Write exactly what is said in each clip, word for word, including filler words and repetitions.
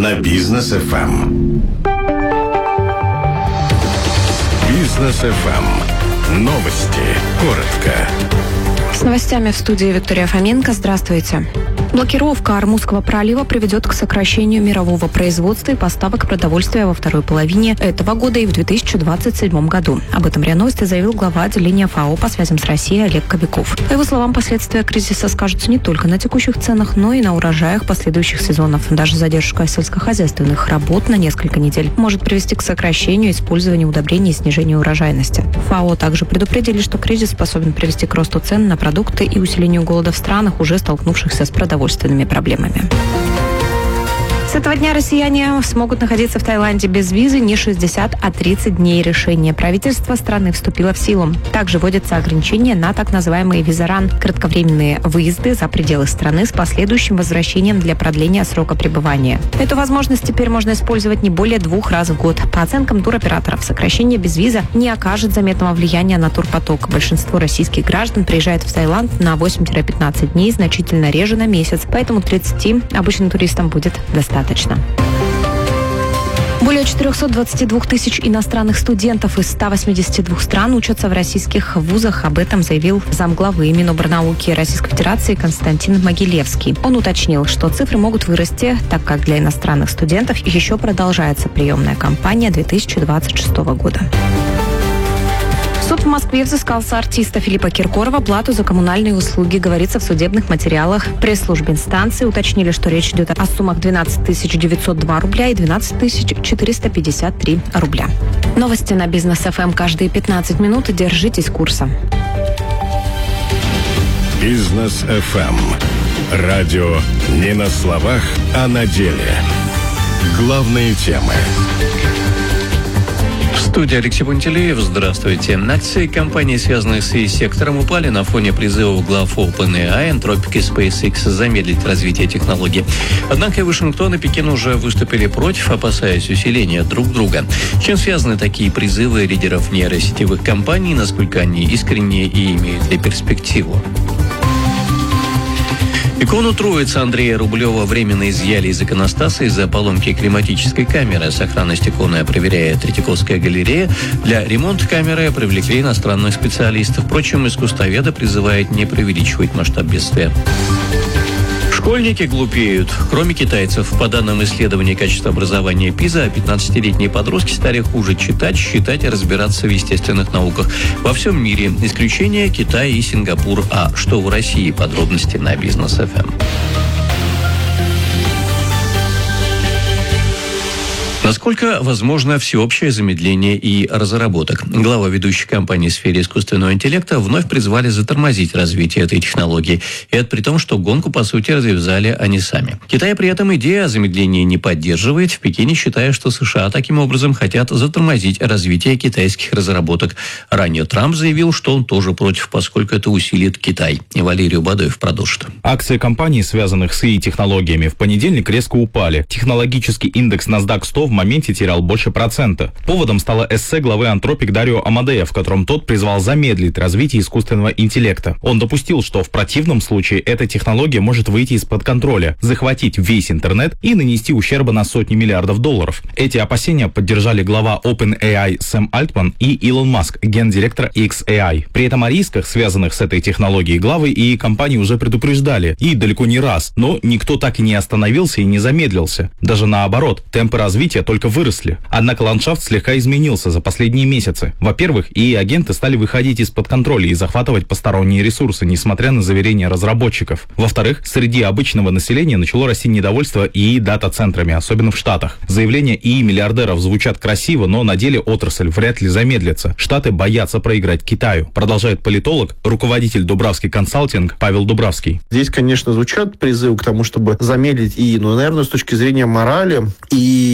на Бизнес эф эм. Бизнес эф эм. Новости. Коротко. С новостями в студии Виктория Фоменко. Здравствуйте. Блокировка Ормузского пролива приведет к сокращению мирового производства и поставок продовольствия во второй половине этого года и в две тысячи двадцать седьмом году. Об этом РИА Новости заявил глава отделения ФАО по связям с Россией Олег Кобяков. По его словам, последствия кризиса скажутся не только на текущих ценах, но и на урожаях последующих сезонов. Даже задержка сельскохозяйственных работ на несколько недель может привести к сокращению использования удобрений и снижению урожайности. ФАО также предупредили, что кризис способен привести к росту цен на продукты и усилению голода в странах, уже столкнувшихся с продовольственными проблемами. С этого дня россияне смогут находиться в Таиланде без визы не шестьдесят, а тридцать дней. Решение правительства страны вступило в силу. Также вводятся ограничения на так называемые визаран – кратковременные выезды за пределы страны с последующим возвращением для продления срока пребывания. Эту возможность теперь можно использовать не более двух раз в год. По оценкам туроператоров, сокращение без виза не окажет заметного влияния на турпоток. Большинство российских граждан приезжает в Таиланд на восемь-пятнадцать дней, значительно реже на месяц, поэтому тридцати обычным туристам будет достаточно. Более четыреста двадцать два тысяч иностранных студентов из ста восьмидесяти двух стран учатся в российских вузах. Об этом заявил замглавы Минобрнауки Российской Федерации Константин Могилевский. Он уточнил, что цифры могут вырасти, так как для иностранных студентов еще продолжается приемная кампания две тысячи двадцать шестого года. Суд в Москве взыскал с артиста Филиппа Киркорова плату за коммунальные услуги, говорится в судебных материалах. Пресс-службе инстанции уточнили, что речь идет о суммах двенадцать тысяч девятьсот два рубля и двенадцать тысяч четыреста пятьдесят три рубля. Новости на Бизнес эф эм каждые пятнадцать минут. Держитесь курса. Бизнес эф эм. Радио не на словах, а на деле. Главные темы. В студии Алексей Пантелеев. Здравствуйте. Акции компаний, связанных с И-сектором, упали на фоне призывов глав OpenAI, Anthropic и SpaceX замедлить развитие технологий. Однако и Вашингтон, и Пекин уже выступили против, опасаясь усиления друг друга. Чем связаны такие призывы лидеров нейросетевых компаний, насколько они искренние и имеют ли перспективу? Икону Троицы Андрея Рублева временно изъяли из иконостаса из-за поломки климатической камеры. Сохранность иконы проверяет Третьяковская галерея. Для ремонта камеры привлекли иностранных специалистов. Впрочем, искусствоведы призывают не преувеличивать масштаб бедствия. Школьники глупеют. Кроме китайцев, по данным исследования качества образования ПИЗа, пятнадцатилетние подростки стали хуже читать, считать и разбираться в естественных науках. Во всем мире исключение Китай и Сингапур. А что в России? Подробности на Бизнес эф эм. Насколько возможно всеобщее замедление и разработок? Глава ведущей компании в сфере искусственного интеллекта вновь призвали затормозить развитие этой технологии. И это при том, что гонку, по сути, развязали они сами. Китай при этом идею о замедлении не поддерживает. В Пекине считая, что США таким образом хотят затормозить развитие китайских разработок. Ранее Трамп заявил, что он тоже против, поскольку это усилит Китай. И Валерий Убадоев продолжит. Акции компаний, связанных с И И-технологиями, в понедельник резко упали. Технологический индекс NASDAQ сто в моменте терял больше процента. Поводом стало эссе главы Anthropic Дарио Амадея, в котором тот призвал замедлить развитие искусственного интеллекта. Он допустил, что в противном случае эта технология может выйти из-под контроля, захватить весь интернет и нанести ущерба на сотни миллиардов долларов. Эти опасения поддержали глава OpenAI Сэм Альтман и Илон Маск, гендиректор икс эй ай. При этом о рисках, связанных с этой технологией, главы и компании уже предупреждали, и далеко не раз, но никто так и не остановился и не замедлился. Даже наоборот, темпы развития только выросли. Однако ландшафт слегка изменился за последние месяцы. Во-первых, и агенты стали выходить из-под контроля и захватывать посторонние ресурсы, несмотря на заверения разработчиков. Во-вторых, среди обычного населения начало расти недовольство и дата-центрами, особенно в Штатах. Заявления и миллиардеров звучат красиво, но на деле отрасль вряд ли замедлится. Штаты боятся проиграть Китаю. Продолжает политолог, руководитель Дубравский консалтинг Павел Дубравский. Здесь, конечно, звучат призывы к тому, чтобы замедлить и, ну, наверное, с точки зрения морали и под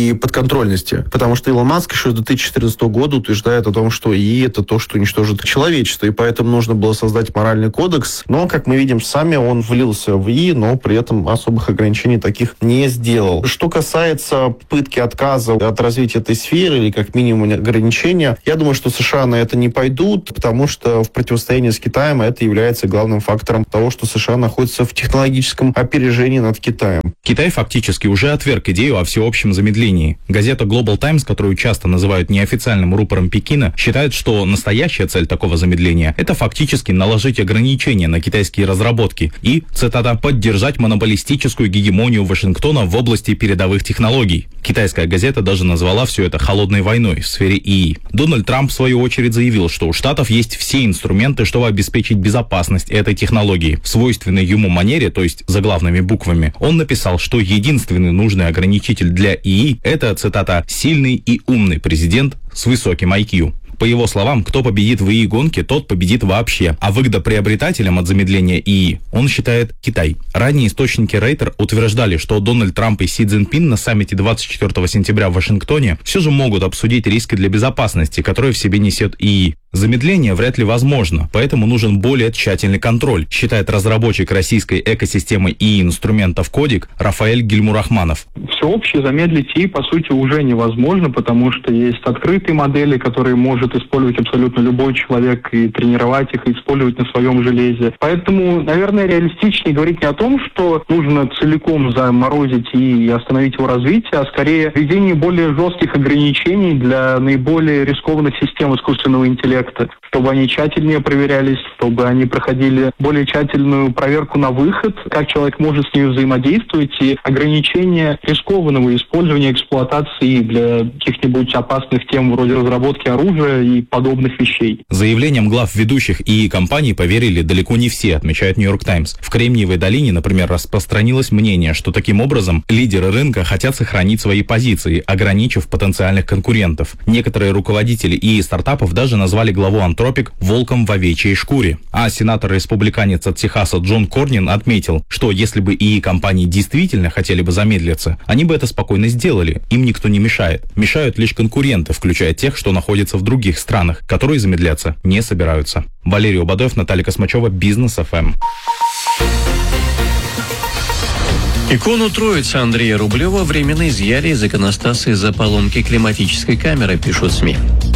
подконтрольности. Потому что Илон Маск еще с две тысячи четырнадцатого года утверждает о том, что ИИ — это то, что уничтожит человечество, и поэтому нужно было создать моральный кодекс. Но, как мы видим сами, он влился в ИИ, но при этом особых ограничений таких не сделал. Что касается попытки отказа от развития этой сферы или как минимум ограничения, я думаю, что США на это не пойдут, потому что в противостоянии с Китаем это является главным фактором того, что США находится в технологическом опережении над Китаем. Китай фактически уже отверг идею о всеобщем замедлении. Газета Global Times, которую часто называют неофициальным рупором Пекина, считает, что настоящая цель такого замедления – это фактически наложить ограничения на китайские разработки и, цитата, «поддержать монополистическую гегемонию Вашингтона в области передовых технологий». Китайская газета даже назвала все это «холодной войной» в сфере ИИ. Дональд Трамп, в свою очередь, заявил, что у Штатов есть все инструменты, чтобы обеспечить безопасность этой технологии. В свойственной ему манере, то есть заглавными буквами, он написал, что единственный нужный ограничитель для ИИ – это, цитата, «сильный и умный президент с высоким ай кью». По его словам, кто победит в ИИ-гонке, тот победит вообще. А выгодоприобретателем от замедления ИИ он считает Китай. Ранее источники Рейтер утверждали, что Дональд Трамп и Си Цзиньпин на саммите двадцать четвёртого сентября в Вашингтоне все же могут обсудить риски для безопасности, которые в себе несет ИИ. Замедление вряд ли возможно, поэтому нужен более тщательный контроль, считает разработчик российской экосистемы ИИ-инструментов Кодик Рафаэль Гильмурахманов. Всеобще замедлить ИИ, по сути, уже невозможно, потому что есть открытые модели, которые может использовать абсолютно любой человек и тренировать их, и использовать на своем железе. Поэтому, наверное, реалистичнее говорить не о том, что нужно целиком заморозить ИИ и остановить его развитие, а скорее введение более жестких ограничений для наиболее рискованных систем искусственного интеллекта, чтобы они тщательнее проверялись, чтобы они проходили более тщательную проверку на выход, как человек может с ними взаимодействовать, и ограничение рискованного использования, эксплуатации для каких-нибудь опасных тем вроде разработки оружия и подобных вещей. Заявлениям глав ведущих ИИ-компаний поверили далеко не все, отмечает Нью-Йорк Таймс. В Кремниевой долине, например, распространилось мнение, что таким образом лидеры рынка хотят сохранить свои позиции, ограничив потенциальных конкурентов. Некоторые руководители ИИ-стартапов даже назвали главу Anthropic волком в овечьей шкуре. А сенатор-республиканец от Техаса Джон Корнин отметил, что если бы ИИ-компании действительно хотели бы замедлиться, они бы это спокойно сделали, им никто не мешает. Мешают лишь конкуренты, включая тех, что находятся в других странах, которые замедляться не собираются. Валерий Убадоев, Наталья Космачева, Бизнес эф эм. Икону Троицы Андрея Рублева временно изъяли из иконостаса из-за поломки климатической камеры, пишут СМИ.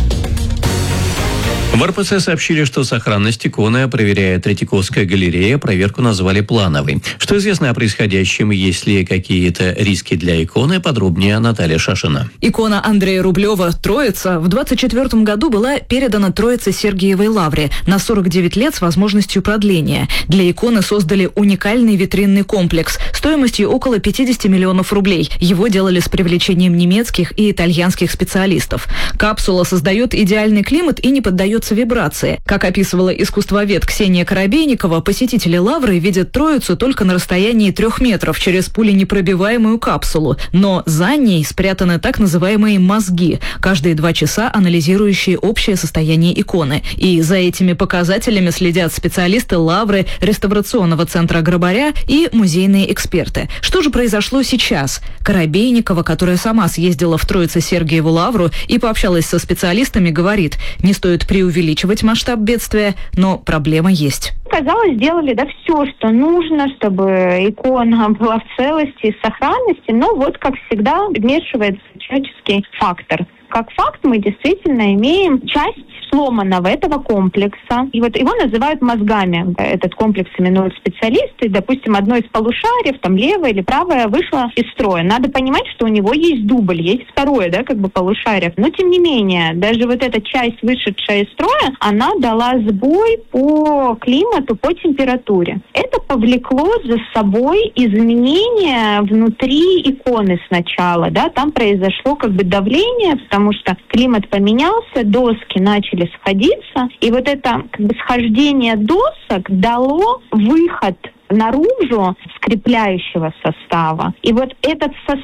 В эр пэ цэ сообщили, что сохранность иконы проверяет Третьяковская галерея, проверку назвали плановой. Что известно о происходящем, есть ли какие-то риски для иконы, подробнее Наталья Шашина. Икона Андрея Рублева «Троица» в двадцать четвёртом году была передана Троице Сергиевой Лавре на сорок девять лет с возможностью продления. Для иконы создали уникальный витринный комплекс стоимостью около пятьдесят миллионов рублей. Его делали с привлечением немецких и итальянских специалистов. Капсула создает идеальный климат и не поддается вибрации. Как описывала искусствовед Ксения Коробейникова, посетители Лавры видят Троицу только на расстоянии трех метров через пуленепробиваемую капсулу. Но за ней спрятаны так называемые мозги, каждые два часа анализирующие общее состояние иконы. И за этими показателями следят специалисты Лавры, реставрационного центра Грабаря и музейные эксперты. Что же произошло сейчас? Коробейникова, которая сама съездила в Троице-Сергиеву Лавру и пообщалась со специалистами, говорит, не стоит преувеличивать увеличивать масштаб бедствия, но проблема есть. Казалось, сделали да все, что нужно, чтобы икона была в целости и сохранности, но вот, как всегда, вмешивается человеческий фактор. Как факт мы действительно имеем часть сломанного этого комплекса. И вот его называют мозгами. Этот комплекс именуют специалисты. Допустим, одно из полушариев, там левое или правое, вышло из строя. Надо понимать, что у него есть дубль, есть второе, да, как бы полушарие. Но тем не менее, даже вот эта часть, вышедшая из строя, она дала сбой по климату, по температуре. Это повлекло за собой изменения внутри иконы сначала, да, там произошло как бы давление, потому что климат поменялся, доски начали сходиться, и вот это как бы схождение досок дало выход наружу скрепляющего состава. И вот этот состав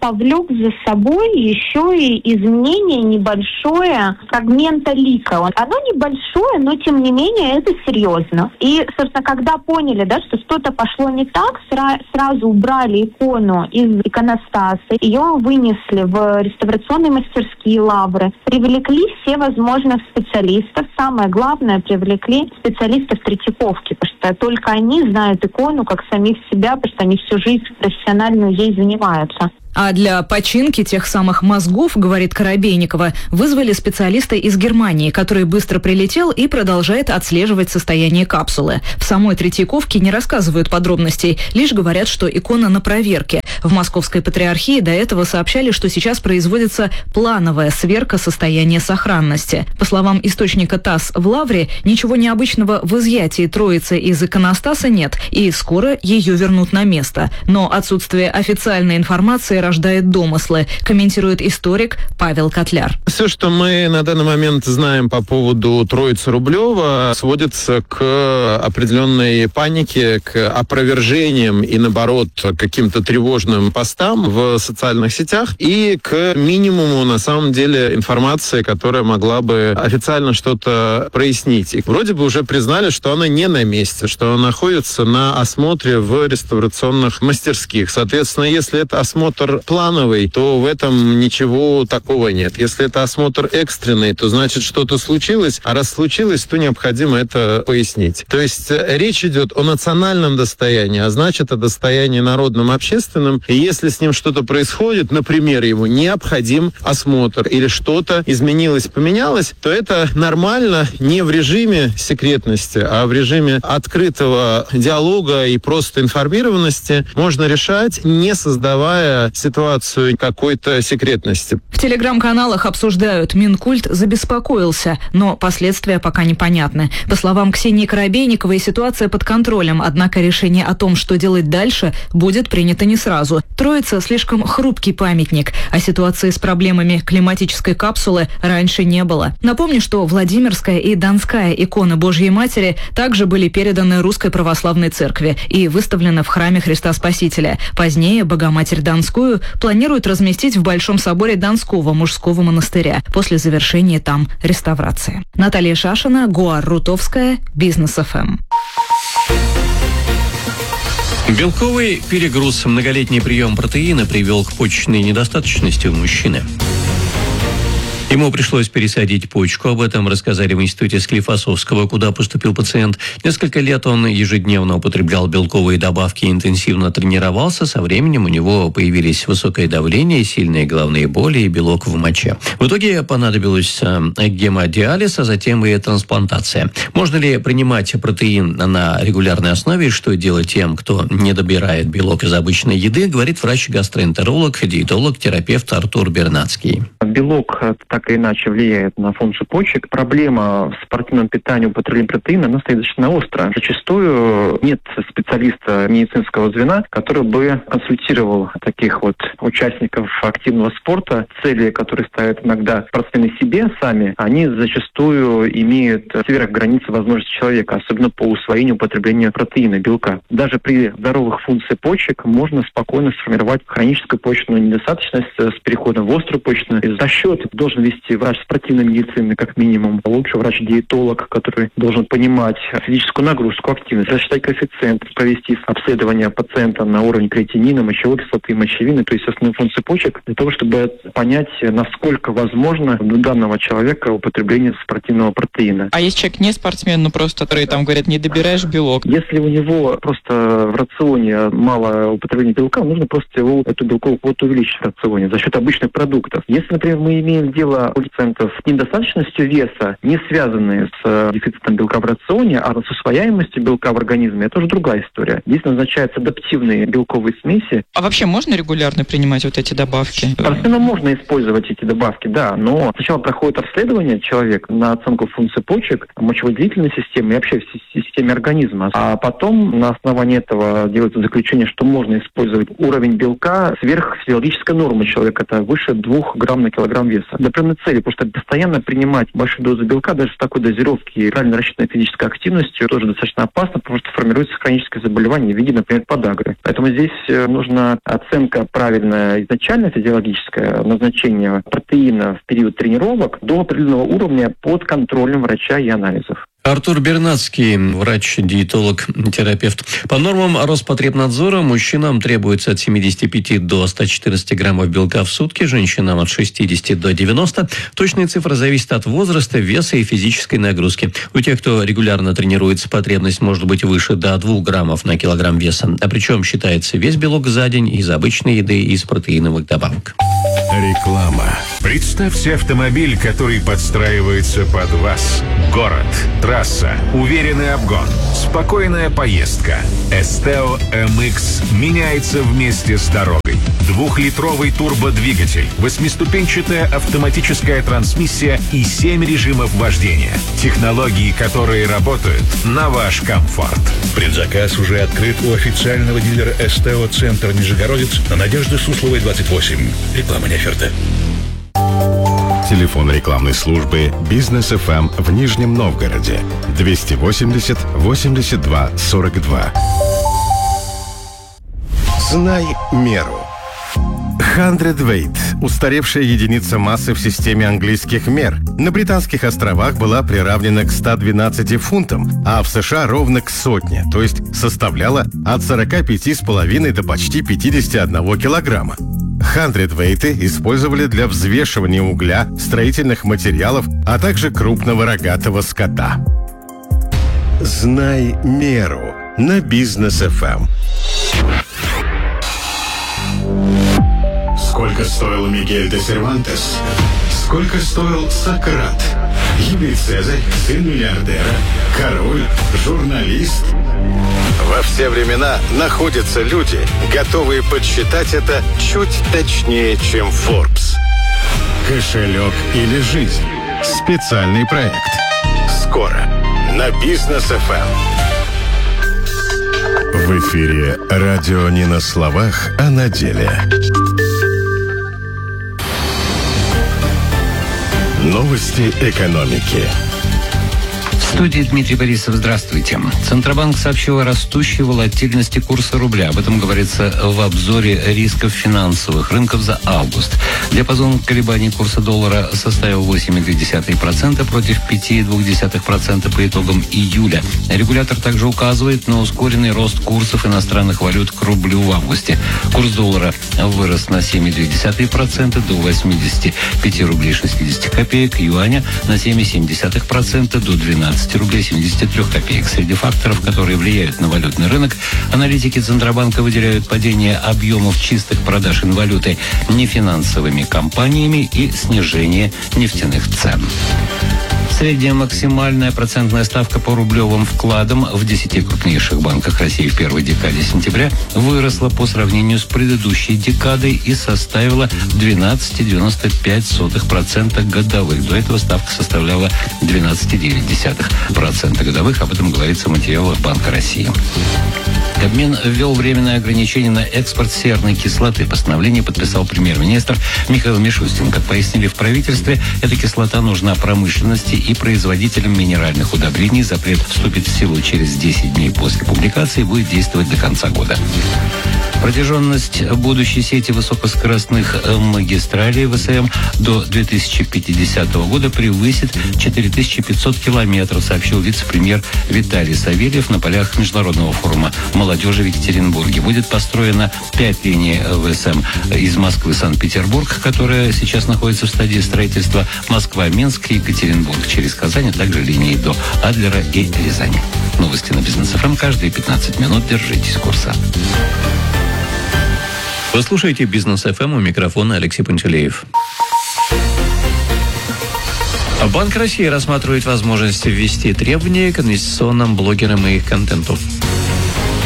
повлек за собой еще и изменение небольшое фрагмента лика. Оно небольшое, но тем не менее это серьезно. И, собственно, когда поняли, да, что что-то пошло не так, сра- сразу убрали икону из иконостаса, ее вынесли в реставрационные мастерские Лавры, привлекли все возможных специалистов. Самое главное, привлекли специалистов Третьяковки, потому что только они знают икону как самих себя, потому что они всю жизнь профессионально ей занимаются. А для починки тех самых мозгов, говорит Коробейникова, вызвали специалиста из Германии, который быстро прилетел и продолжает отслеживать состояние капсулы. В самой Третьяковке не рассказывают подробностей, лишь говорят, что икона на проверке. В Московской патриархии до этого сообщали, что сейчас производится плановая сверка состояния сохранности. По словам источника ТАСС в Лавре, ничего необычного в изъятии Троицы из иконостаса нет, и скоро ее вернут на место. Но отсутствие официальной информации рождает домыслы, комментирует историк Павел Котляр. Все, что мы на данный момент знаем по поводу Троицы Рублева, сводится к определенной панике, к опровержениям и, наоборот, каким-то тревожным постам в социальных сетях и к минимуму, на самом деле, информации, которая могла бы официально что-то прояснить. И вроде бы уже признали, что она не на месте, что она находится на осмотре в реставрационных мастерских. Соответственно, если это осмотр плановый, то в этом ничего такого нет. Если это осмотр экстренный, то значит что-то случилось, а раз случилось, то необходимо это пояснить. То есть речь идет о национальном достоянии, а значит о достоянии народном, общественном. И если с ним что-то происходит, например, ему необходим осмотр или что-то изменилось, поменялось, то это нормально не в режиме секретности, а в режиме открытого диалога и просто информированности можно решать, не создавая ситуацию какой-то секретности. В телеграм-каналах обсуждают, Минкульт забеспокоился, но последствия пока непонятны. По словам Ксении Коробейниковой, ситуация под контролем, однако решение о том, что делать дальше, будет принято не сразу. Троица слишком хрупкий памятник, а ситуации с проблемами климатической капсулы раньше не было. Напомню, что Владимирская и Донская иконы Божьей Матери также были переданы Русской Православной Церкви и выставлены в храме Христа Спасителя. Позднее Богоматерь Донскую планируют разместить в Большом соборе Донского мужского монастыря после завершения там реставрации. Наталья Шашина, Гуар Рутовская, Бизнес эф эм. Белковый перегруз, многолетний прием протеина привел к почечной недостаточности у мужчины. Ему пришлось пересадить почку. Об этом рассказали в институте Склифосовского, куда поступил пациент. Несколько лет он ежедневно употреблял белковые добавки и интенсивно тренировался. Со временем у него появились высокое давление, сильные головные боли и белок в моче. В итоге понадобилось гемодиализ, а затем и трансплантация. Можно ли принимать протеин на регулярной основе? Что делать тем, кто не добирает белок из обычной еды, говорит врач-гастроэнтеролог, диетолог, терапевт Артур Бернацкий. Белок так или иначе влияет на функцию почек. Проблема в спортивном питании употребления протеина, она стоит достаточно остро. Зачастую нет специалиста медицинского звена, который бы консультировал таких вот участников активного спорта. Цели, которые ставят иногда спортсмены себе сами, они зачастую имеют сверх границы возможностей человека, особенно по усвоению употребления протеина, белка. Даже при здоровых функциях почек можно спокойно сформировать хроническую почечную недостаточность с переходом в острую почечную. За счет должен вести врач спортивной медицины, как минимум. Лучше врач-диетолог, который должен понимать физическую нагрузку, активность, рассчитать коэффициент, провести обследование пациента на уровень креатинина, мочевой кислоты, мочевины, то есть основные функции почек, для того, чтобы понять, насколько возможно у данного человека употребление спортивного протеина. А если человек не спортсмен, ну просто, который там говорят, не добираешь белок? Если у него просто в рационе мало употребления белка, нужно просто его, эту белковую квоту увеличить в рационе за счет обычных продуктов. Если, например, мы имеем дело у пациентов с недостаточностью веса, не связанные с дефицитом белка в рационе, а с усвояемостью белка в организме, это уже другая история. Здесь назначаются адаптивные белковые смеси. А вообще можно регулярно принимать вот эти добавки? Спортсмену можно использовать эти добавки, да, но сначала проходит обследование человека на оценку функций почек, мочевыделительной системы и вообще в системе организма. А потом на основании этого делается заключение, что можно использовать уровень белка сверх физиологической нормы человека, это выше двух грамм на килограмм веса. Например, определенной цели, потому что постоянно принимать большую дозу белка даже с такой дозировки и правильно рассчитанной физической активностью тоже достаточно опасно, потому что формируется хроническое заболевание в виде, например, подагры. Поэтому здесь нужна оценка правильная изначально физиологическая, назначение протеина в период тренировок до определенного уровня под контролем врача и анализов. Артур Бернацкий, врач, диетолог, терапевт. По нормам Роспотребнадзора мужчинам требуется от семидесяти пяти до ста четырнадцати граммов белка в сутки, женщинам от шестидесяти до девяноста. Точные цифры зависят от возраста, веса и физической нагрузки. У тех, кто регулярно тренируется, потребность может быть выше до двух граммов на килограмм веса. А причем считается весь белок за день из обычной еды и из протеиновых добавок. Реклама. Представьте автомобиль, который подстраивается под вас. Город, трасса, уверенный обгон, спокойная поездка. Esteo эм икс меняется вместе с дорогой. Двухлитровый турбодвигатель, восьмиступенчатая автоматическая трансмиссия и семь режимов вождения. Технологии, которые работают на ваш комфорт. Предзаказ уже открыт у официального дилера Esteo Центр Нижегородец на Надежды Сусловой, двадцать восемь. Реклама не оферта. Телефон рекламной службы «Бизнес эф эм» в Нижнем Новгороде. двести восемьдесят восемьдесят два сорок два. Знай меру. Hundredweight – устаревшая единица массы в системе английских мер. На Британских островах была приравнена к ста двенадцати фунтам, а в США ровно к сотне, то есть составляла от сорока пяти с половиной до почти пятидесяти одного килограмма. Hundredweight использовали для взвешивания угля, строительных материалов, а также крупного рогатого скота. Знай меру на Бизнес эф эм. Сколько стоил Мигель де Сервантес? Сколько стоил Сократ? Юлий Цезарь, сын миллиардера, король, журналист. Во все времена находятся люди, готовые подсчитать это чуть точнее, чем Forbes. Кошелек или жизнь? Специальный проект. Скоро на Бизнес эф эм. В эфире радио не на словах, а на деле. Новости экономики. В студии Дмитрий Борисов. Здравствуйте. Центробанк сообщил о растущей волатильности курса рубля. Об этом говорится в обзоре рисков финансовых рынков за август. Диапазон колебаний курса доллара составил восемь целых две десятых процента против пять целых две десятых процента по итогам июля. Регулятор также указывает на ускоренный рост курсов иностранных валют к рублю в августе. Курс доллара вырос на семь целых две десятых процента до восьмидесяти пяти рублей шестидесяти копеек, юаня на семь целых семь десятых процента до двенадцати рублей семидесяти трёх копеек. Среди факторов, которые влияют на валютный рынок, аналитики Центробанка выделяют падение объемов чистых продаж инвалюты нефинансовыми компаниями и снижение нефтяных цен. Средняя максимальная процентная ставка по рублевым вкладам в десяти крупнейших банках России в первой декаде сентября выросла по сравнению с предыдущей декадой и составила двенадцать целых девяносто пять сотых процента годовых. До этого ставка составляла двенадцать целых девять десятых процента годовых. Об этом говорится в материалах Банка России. Кабмин ввел временное ограничение на экспорт серной кислоты. Постановление подписал премьер-министр Михаил Мишустин. Как пояснили в правительстве, эта кислота нужна промышленности и производителям минеральных удобрений. Запрет вступит в силу через десять дней после публикации и будет действовать до конца года. Протяженность будущей сети высокоскоростных магистралей ВСМ до две тысячи пятидесятого года превысит четыре тысячи пятьсот километров, сообщил вице-премьер Виталий Савельев на полях Международного форума молодежи в Екатеринбурге. Будет построено пять линий ВСМ из Москвы в Санкт-Петербург, которая сейчас находится в стадии строительства, Москва, Минск, Екатеринбург через Казань, а также линии до Адлера и Рязани. Новости на Бизнес эф эм каждые пятнадцать минут. Держитесь курса. Вы слушаете Бизнес эф эм, у микрофона Алексей Пантелеев. Банк России рассматривает возможность ввести требования к инвестиционным блогерам и их контенту.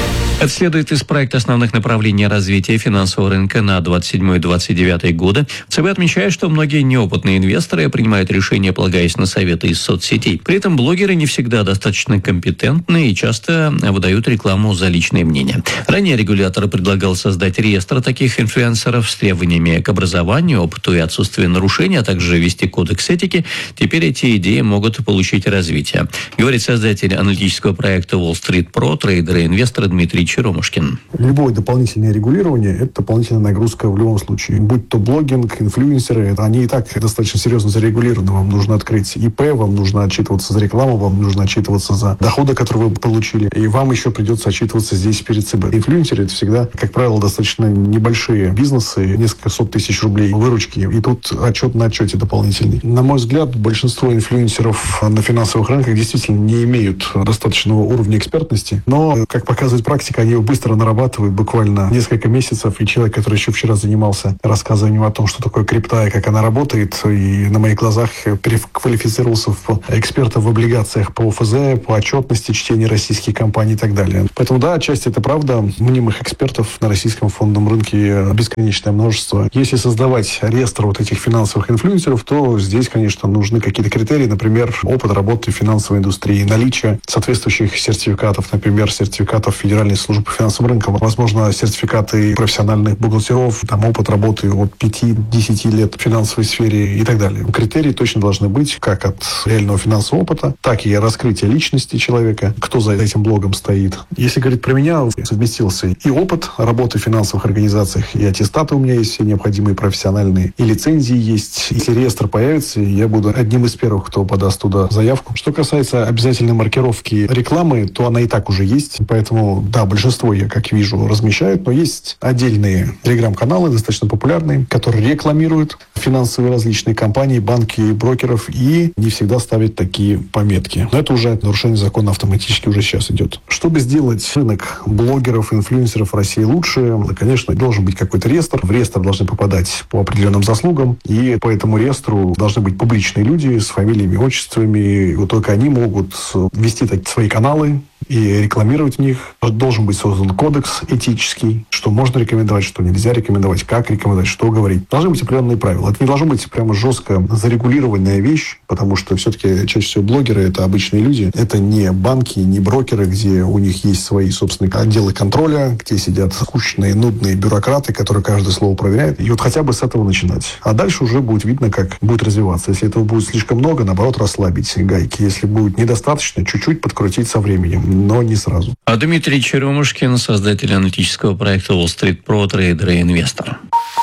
Это следует из проекта основных направлений развития финансового рынка на двадцать седьмой - двадцать девятый годы. ЦБ отмечает, что многие неопытные инвесторы принимают решения, полагаясь на советы из соцсетей. При этом блогеры не всегда достаточно компетентны и часто выдают рекламу за личное мнение. Ранее регулятор предлагал создать реестр таких инфлюенсеров с требованиями к образованию, опыту и отсутствию нарушений, а также ввести кодекс этики. Теперь эти идеи могут получить развитие, говорит создатель аналитического проекта Wall Street Pro, трейдер и инвестор Дмитрий Черемушкин. Любое дополнительное регулирование – это дополнительная нагрузка в любом случае. Будь то блогинг, инфлюенсеры, они и так достаточно серьезно зарегулированы. Вам нужно открыть ИП, вам нужно отчитываться за рекламу, вам нужно отчитываться за доходы, которые вы получили, и вам еще придется отчитываться здесь перед ЦБ. Инфлюенсеры – это всегда, как правило, достаточно небольшие бизнесы, несколько сот тысяч рублей выручки, и тут отчет на отчете дополнительный. На мой взгляд, большинство инфлюенсеров на финансовых рынках действительно не имеют достаточного уровня экспертности, но, как показывает практика, они его быстро нарабатывают, буквально несколько месяцев, и человек, который еще вчера занимался рассказыванием о том, что такое крипта и как она работает, и на моих глазах переквалифицировался в эксперта в облигациях по ФЗ, по отчетности, чтения российских компаний и так далее. Поэтому, да, отчасти это правда. Мнимых экспертов на российском фондовом рынке бесконечное множество. Если создавать реестр вот этих финансовых инфлюенсеров, то здесь, конечно, нужны какие-то критерии, например, опыт работы в финансовой индустрии, наличие соответствующих сертификатов, например, сертификатов Федеральной службы по финансовым рынкам, возможно, сертификаты профессиональных бухгалтеров, там опыт работы от пяти-десяти лет в финансовой сфере и так далее. Критерии точно должны быть как от реального финансового опыта, так и раскрытия личности человека, кто за этим блогом стоит. Если говорить про меня, совместился и опыт работы в финансовых организациях, и аттестаты у меня есть, все необходимые профессиональные, и лицензии есть. Если реестр появится, я буду одним из первых, кто подаст туда заявку. Что касается обязательной маркировки рекламы, то она и так уже есть. Поэтому, да, большинство, я как вижу, размещают, но есть отдельные телеграм-каналы, достаточно популярные, которые рекламируют финансовые различные компании, банки, брокеров, и не всегда ставят такие пометки. Но это уже нарушение закона автоматически уже сейчас идет. Чтобы сделать рынок блогеров, инфлюенсеров в России лучше, конечно, должен быть какой-то реестр. В реестр должны попадать по определенным заслугам, и по этому реестру должны быть публичные люди с фамилиями, отчествами. И вот только они могут вести такие свои каналы и рекламировать в них. Должен быть создан кодекс этический, что можно рекомендовать, что нельзя рекомендовать, как рекомендовать, что говорить. Должны быть определенные правила. Это не должно быть прямо жестко зарегулированная вещь, потому что все-таки чаще всего блогеры — это обычные люди. Это не банки, не брокеры, где у них есть свои собственные отделы контроля, где сидят скучные, нудные бюрократы, которые каждое слово проверяют. И вот хотя бы с этого начинать. А дальше уже будет видно, как будет развиваться. Если этого будет слишком много, наоборот, расслабить гайки. Если будет недостаточно, чуть-чуть подкрутить со временем, но не сразу. А Дмитрий Черемушкин, создатель аналитического проекта Wall Street Pro, трейдер и инвестор.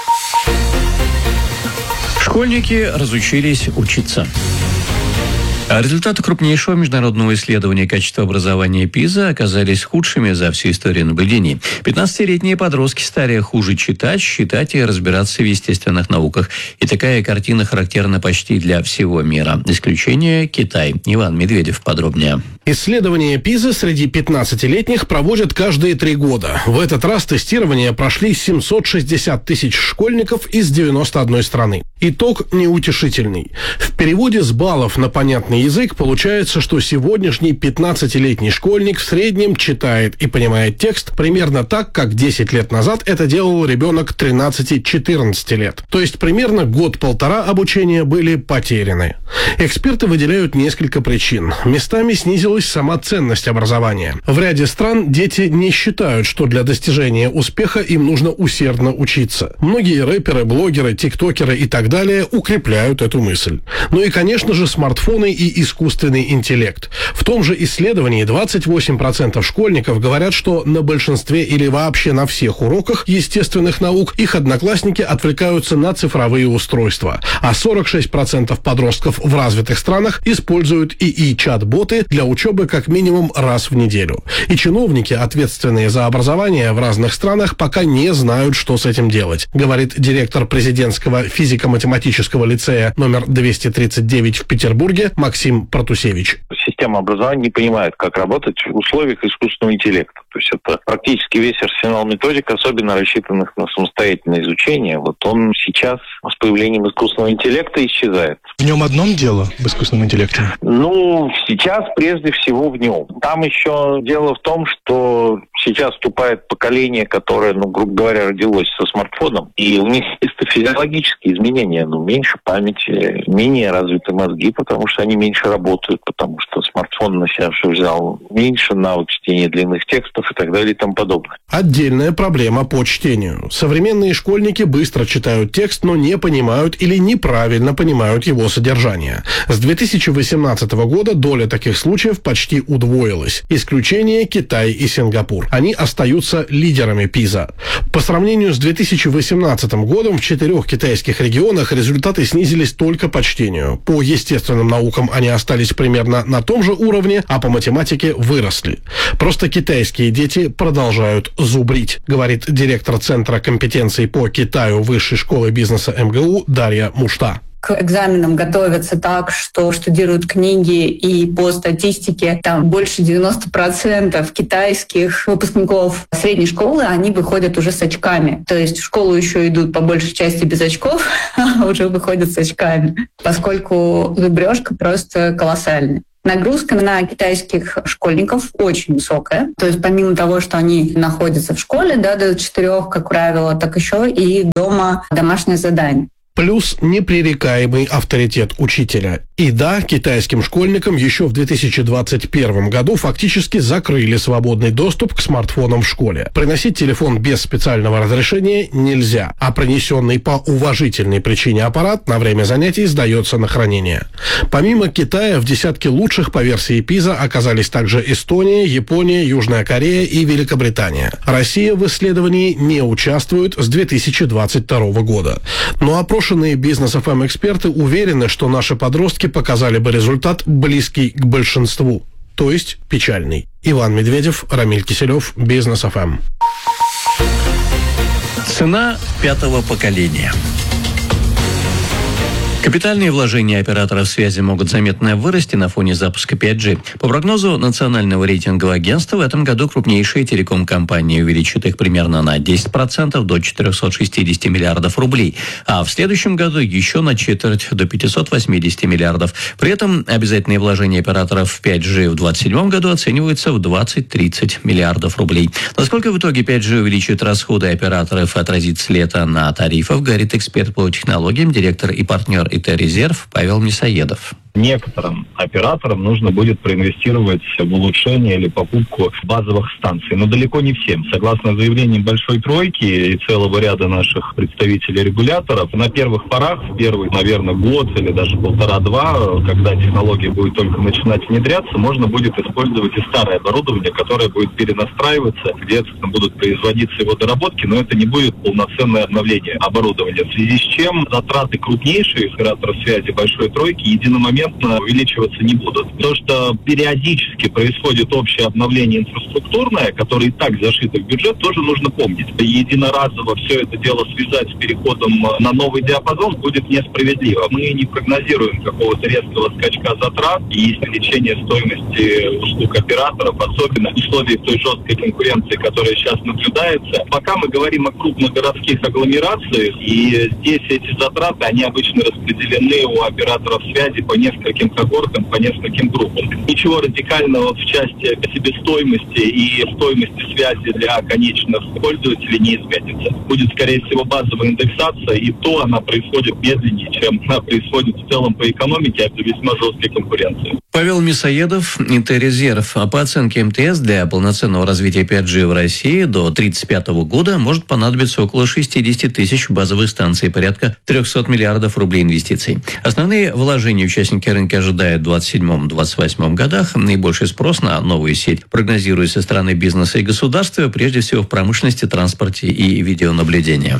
Школьники разучились учиться. Результаты крупнейшего международного исследования качества образования ПИЗа оказались худшими за всю историю наблюдений. пятнадцатилетние подростки стали хуже читать, считать и разбираться в естественных науках. И такая картина характерна почти для всего мира. Исключение – Китай. Иван Медведев подробнее. Исследование ПИЗа среди пятнадцатилетних проводят каждые три года. В этот раз тестирование прошли семьсот шестьдесят тысяч школьников из девяноста одной страны. Итог неутешительный. В переводе с баллов на понятный язык получается, что сегодняшний пятнадцатилетний школьник в среднем читает и понимает текст примерно так, как десять лет назад это делал ребенок тринадцати-четырнадцати лет. То есть примерно год-полтора обучения были потеряны. Эксперты выделяют несколько причин. Местами снизилась сама ценность образования. В ряде стран дети не считают, что для достижения успеха им нужно усердно учиться. Многие рэперы, блогеры, тиктокеры и так далее укрепляют эту мысль. Ну и, конечно же, смартфоны и искусственный интеллект. В том же исследовании двадцать восемь процентов школьников говорят, что на большинстве или вообще на всех уроках естественных наук их одноклассники отвлекаются на цифровые устройства, а сорок шесть процентов подростков в развитых странах используют ИИ-чат-боты для учебы как минимум раз в неделю. И чиновники, ответственные за образование в разных странах, пока не знают, что с этим делать, говорит директор президентского физико-математического лицея номер двести тридцать девять в Петербурге Максим Протусевич. Система образования не понимает, как работать в условиях искусственного интеллекта. То есть это практически весь арсенал методик, особенно рассчитанных на самостоятельное изучение. Вот он сейчас с появлением искусственного интеллекта исчезает. В нем одном дело, в искусственном интеллекте? Ну, сейчас прежде всего в нем. Там еще дело в том, что сейчас вступает поколение, которое, ну, грубо говоря, родилось со смартфоном, и у них есть физиологические изменения, ну, меньше памяти, менее развиты мозги, потому что они меньше работают, потому что смартфон на себя все взял, меньше навык чтения длинных текстов и так далее и тому подобное. Отдельная проблема по чтению. Современные школьники быстро читают текст, но не понимают или неправильно понимают его содержание. С две тысячи восемнадцатого года доля таких случаев почти удвоилась. Исключение — Китай и Сингапур. Они остаются лидерами пиза. По сравнению с две тысячи восемнадцатым годом в четырех китайских регионах результаты снизились только по чтению. По естественным наукам они остались примерно на том же уровне, а по математике выросли. Просто китайские дети продолжают зубрить, говорит директор Центра компетенций по Китаю Высшей школы бизнеса эм гэ у Дарья Мушта. К экзаменам готовятся так, что штудируют книги, и по статистике там больше девяносто процентов китайских выпускников средней школы, они выходят уже с очками. То есть в школу еще идут по большей части без очков, а уже выходят с очками, поскольку зубрежка просто колоссальная. Нагрузка на китайских школьников очень высокая. То есть помимо того, что они находятся в школе, да, до четырех, как правило, так еще и дома домашнее задание. Плюс непререкаемый авторитет учителя. И да, китайским школьникам еще в две тысячи двадцать первом году фактически закрыли свободный доступ к смартфонам в школе. Приносить телефон без специального разрешения нельзя, а принесенный по уважительной причине аппарат на время занятий сдается на хранение. Помимо Китая, в десятке лучших по версии пиза оказались также Эстония, Япония, Южная Корея и Великобритания. Россия в исследовании не участвует с две тысячи двадцать второго года. Но опрос Опрошенные бизнес-эф эм-эксперты уверены, что наши подростки показали бы результат близкий к большинству, то есть печальный. Иван Медведев, Рамиль Киселев, Бизнес-эф эм. Цена пятого поколения. Капитальные вложения операторов связи могут заметно вырасти на фоне запуска пять джи. По прогнозу Национального рейтингового агентства, в этом году крупнейшие телеком-компании увеличат их примерно на десять процентов до четырехсот шестидесяти миллиардов рублей, а в следующем году еще на четверть до пятисот восьмидесяти миллиардов. При этом обязательные вложения операторов в пять джи в двадцать седьмом году оцениваются в двадцать-тридцать миллиардов рублей. Насколько в итоге пять джи увеличит расходы операторов и отразит след на тарифах, говорит эксперт по технологиям, директор и партнер и Т-резерв Павел Мясоедов. Некоторым операторам нужно будет проинвестировать в улучшение или покупку базовых станций, но далеко не всем. Согласно заявлениям Большой Тройки и целого ряда наших представителей регуляторов, на первых порах, в первый, наверное, год или даже полтора-два, когда технология будет только начинать внедряться, можно будет использовать и старое оборудование, которое будет перенастраиваться, где будут производиться его доработки, но это не будет полноценное обновление оборудования. В связи с чем затраты крупнейших операторов связи Большой Тройки единомоментно увеличиваться не будут. То, что периодически происходит общее обновление инфраструктурное, которое и так зашито в бюджет, тоже нужно помнить. Единоразово все это дело связать с переходом на новый диапазон будет несправедливо. Мы не прогнозируем какого-то резкого скачка затрат и увеличения стоимости услуг операторов, особенно в условиях той жесткой конкуренции, которая сейчас наблюдается. Пока мы говорим о крупных городских агломерациях, и здесь эти затраты, они обычно распределены у операторов связи по нескольким когортам, по нескольким группам. Ничего радикального в части себестоимости и стоимости связи для конечных пользователей не изменится. Будет, скорее всего, базовая индексация, и то она происходит медленнее, чем она происходит в целом по экономике, а при весьма жесткой конкуренции. Павел Мясоедов, Т-резерв. А по оценке эм тэ эс для полноценного развития пять джи в России до тридцать пятого года может понадобиться около шестьдесят тысяч базовых станций, порядка трехсот миллиардов рублей инвестиций. Основные вложения участники рынка ожидают в двадцать седьмом — двадцать восьмом годах. Наибольший спрос на новую сеть прогнозируется со стороны бизнеса и государства, прежде всего в промышленности, транспорте и видеонаблюдении.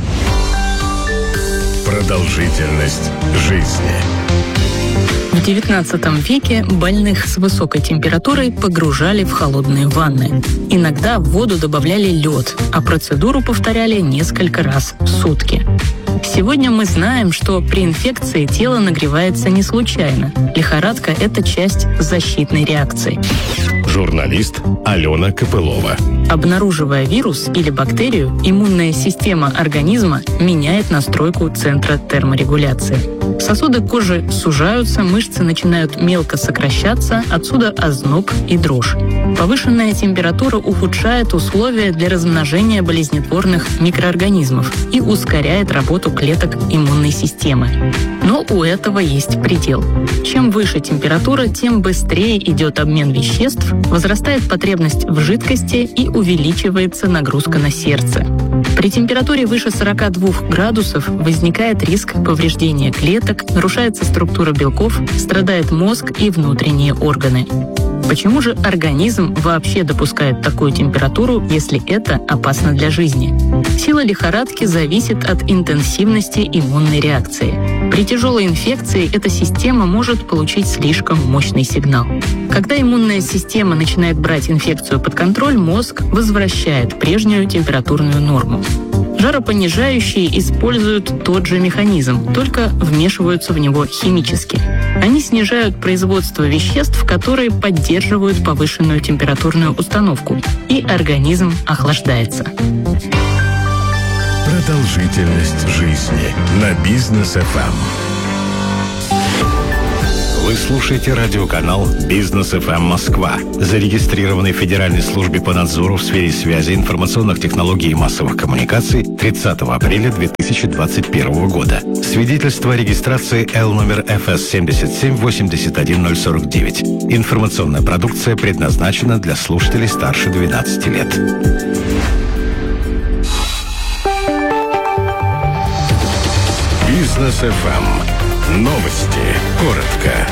Продолжительность жизни. В девятнадцатом веке больных с высокой температурой погружали в холодные ванны. Иногда в воду добавляли лед, а процедуру повторяли несколько раз в сутки. Сегодня мы знаем, что при инфекции тело нагревается не случайно. Лихорадка – это часть защитной реакции. Журналист Алена Копылова. Обнаруживая вирус или бактерию, иммунная система организма меняет настройку центра терморегуляции. Сосуды кожи сужаются, мышцы начинают мелко сокращаться, отсюда озноб и дрожь. Повышенная температура ухудшает условия для размножения болезнетворных микроорганизмов и ускоряет работу клеток иммунной системы. Но у этого есть предел. Чем выше температура, тем быстрее идет обмен веществ, возрастает потребность в жидкости и увеличивается нагрузка на сердце. При температуре выше сорок два градусов возникает риск повреждения клеток, нарушается структура белков, страдает мозг и внутренние органы. Почему же организм вообще допускает такую температуру, если это опасно для жизни? Сила лихорадки зависит от интенсивности иммунной реакции. При тяжелой инфекции эта система может получить слишком мощный сигнал. Когда иммунная система начинает брать инфекцию под контроль, мозг возвращает прежнюю температурную норму. Жаропонижающие используют тот же механизм, только вмешиваются в него химически. Они снижают производство веществ, которые поддерживают повышенную температурную установку, и организм охлаждается. Продолжительность жизни на Бизнес эф эм. Вы слушаете радиоканал Бизнес эф эм Москва, зарегистрированный в Федеральной службе по надзору в сфере связи, информационных технологий и массовых коммуникаций тридцатого апреля две тысячи двадцать первого года. Свидетельство о регистрации Л номер эф эс семь семь восемь один ноль сорок девять. Информационная продукция предназначена для слушателей старше двенадцати лет. Бизнес эф эм. Новости. Коротко.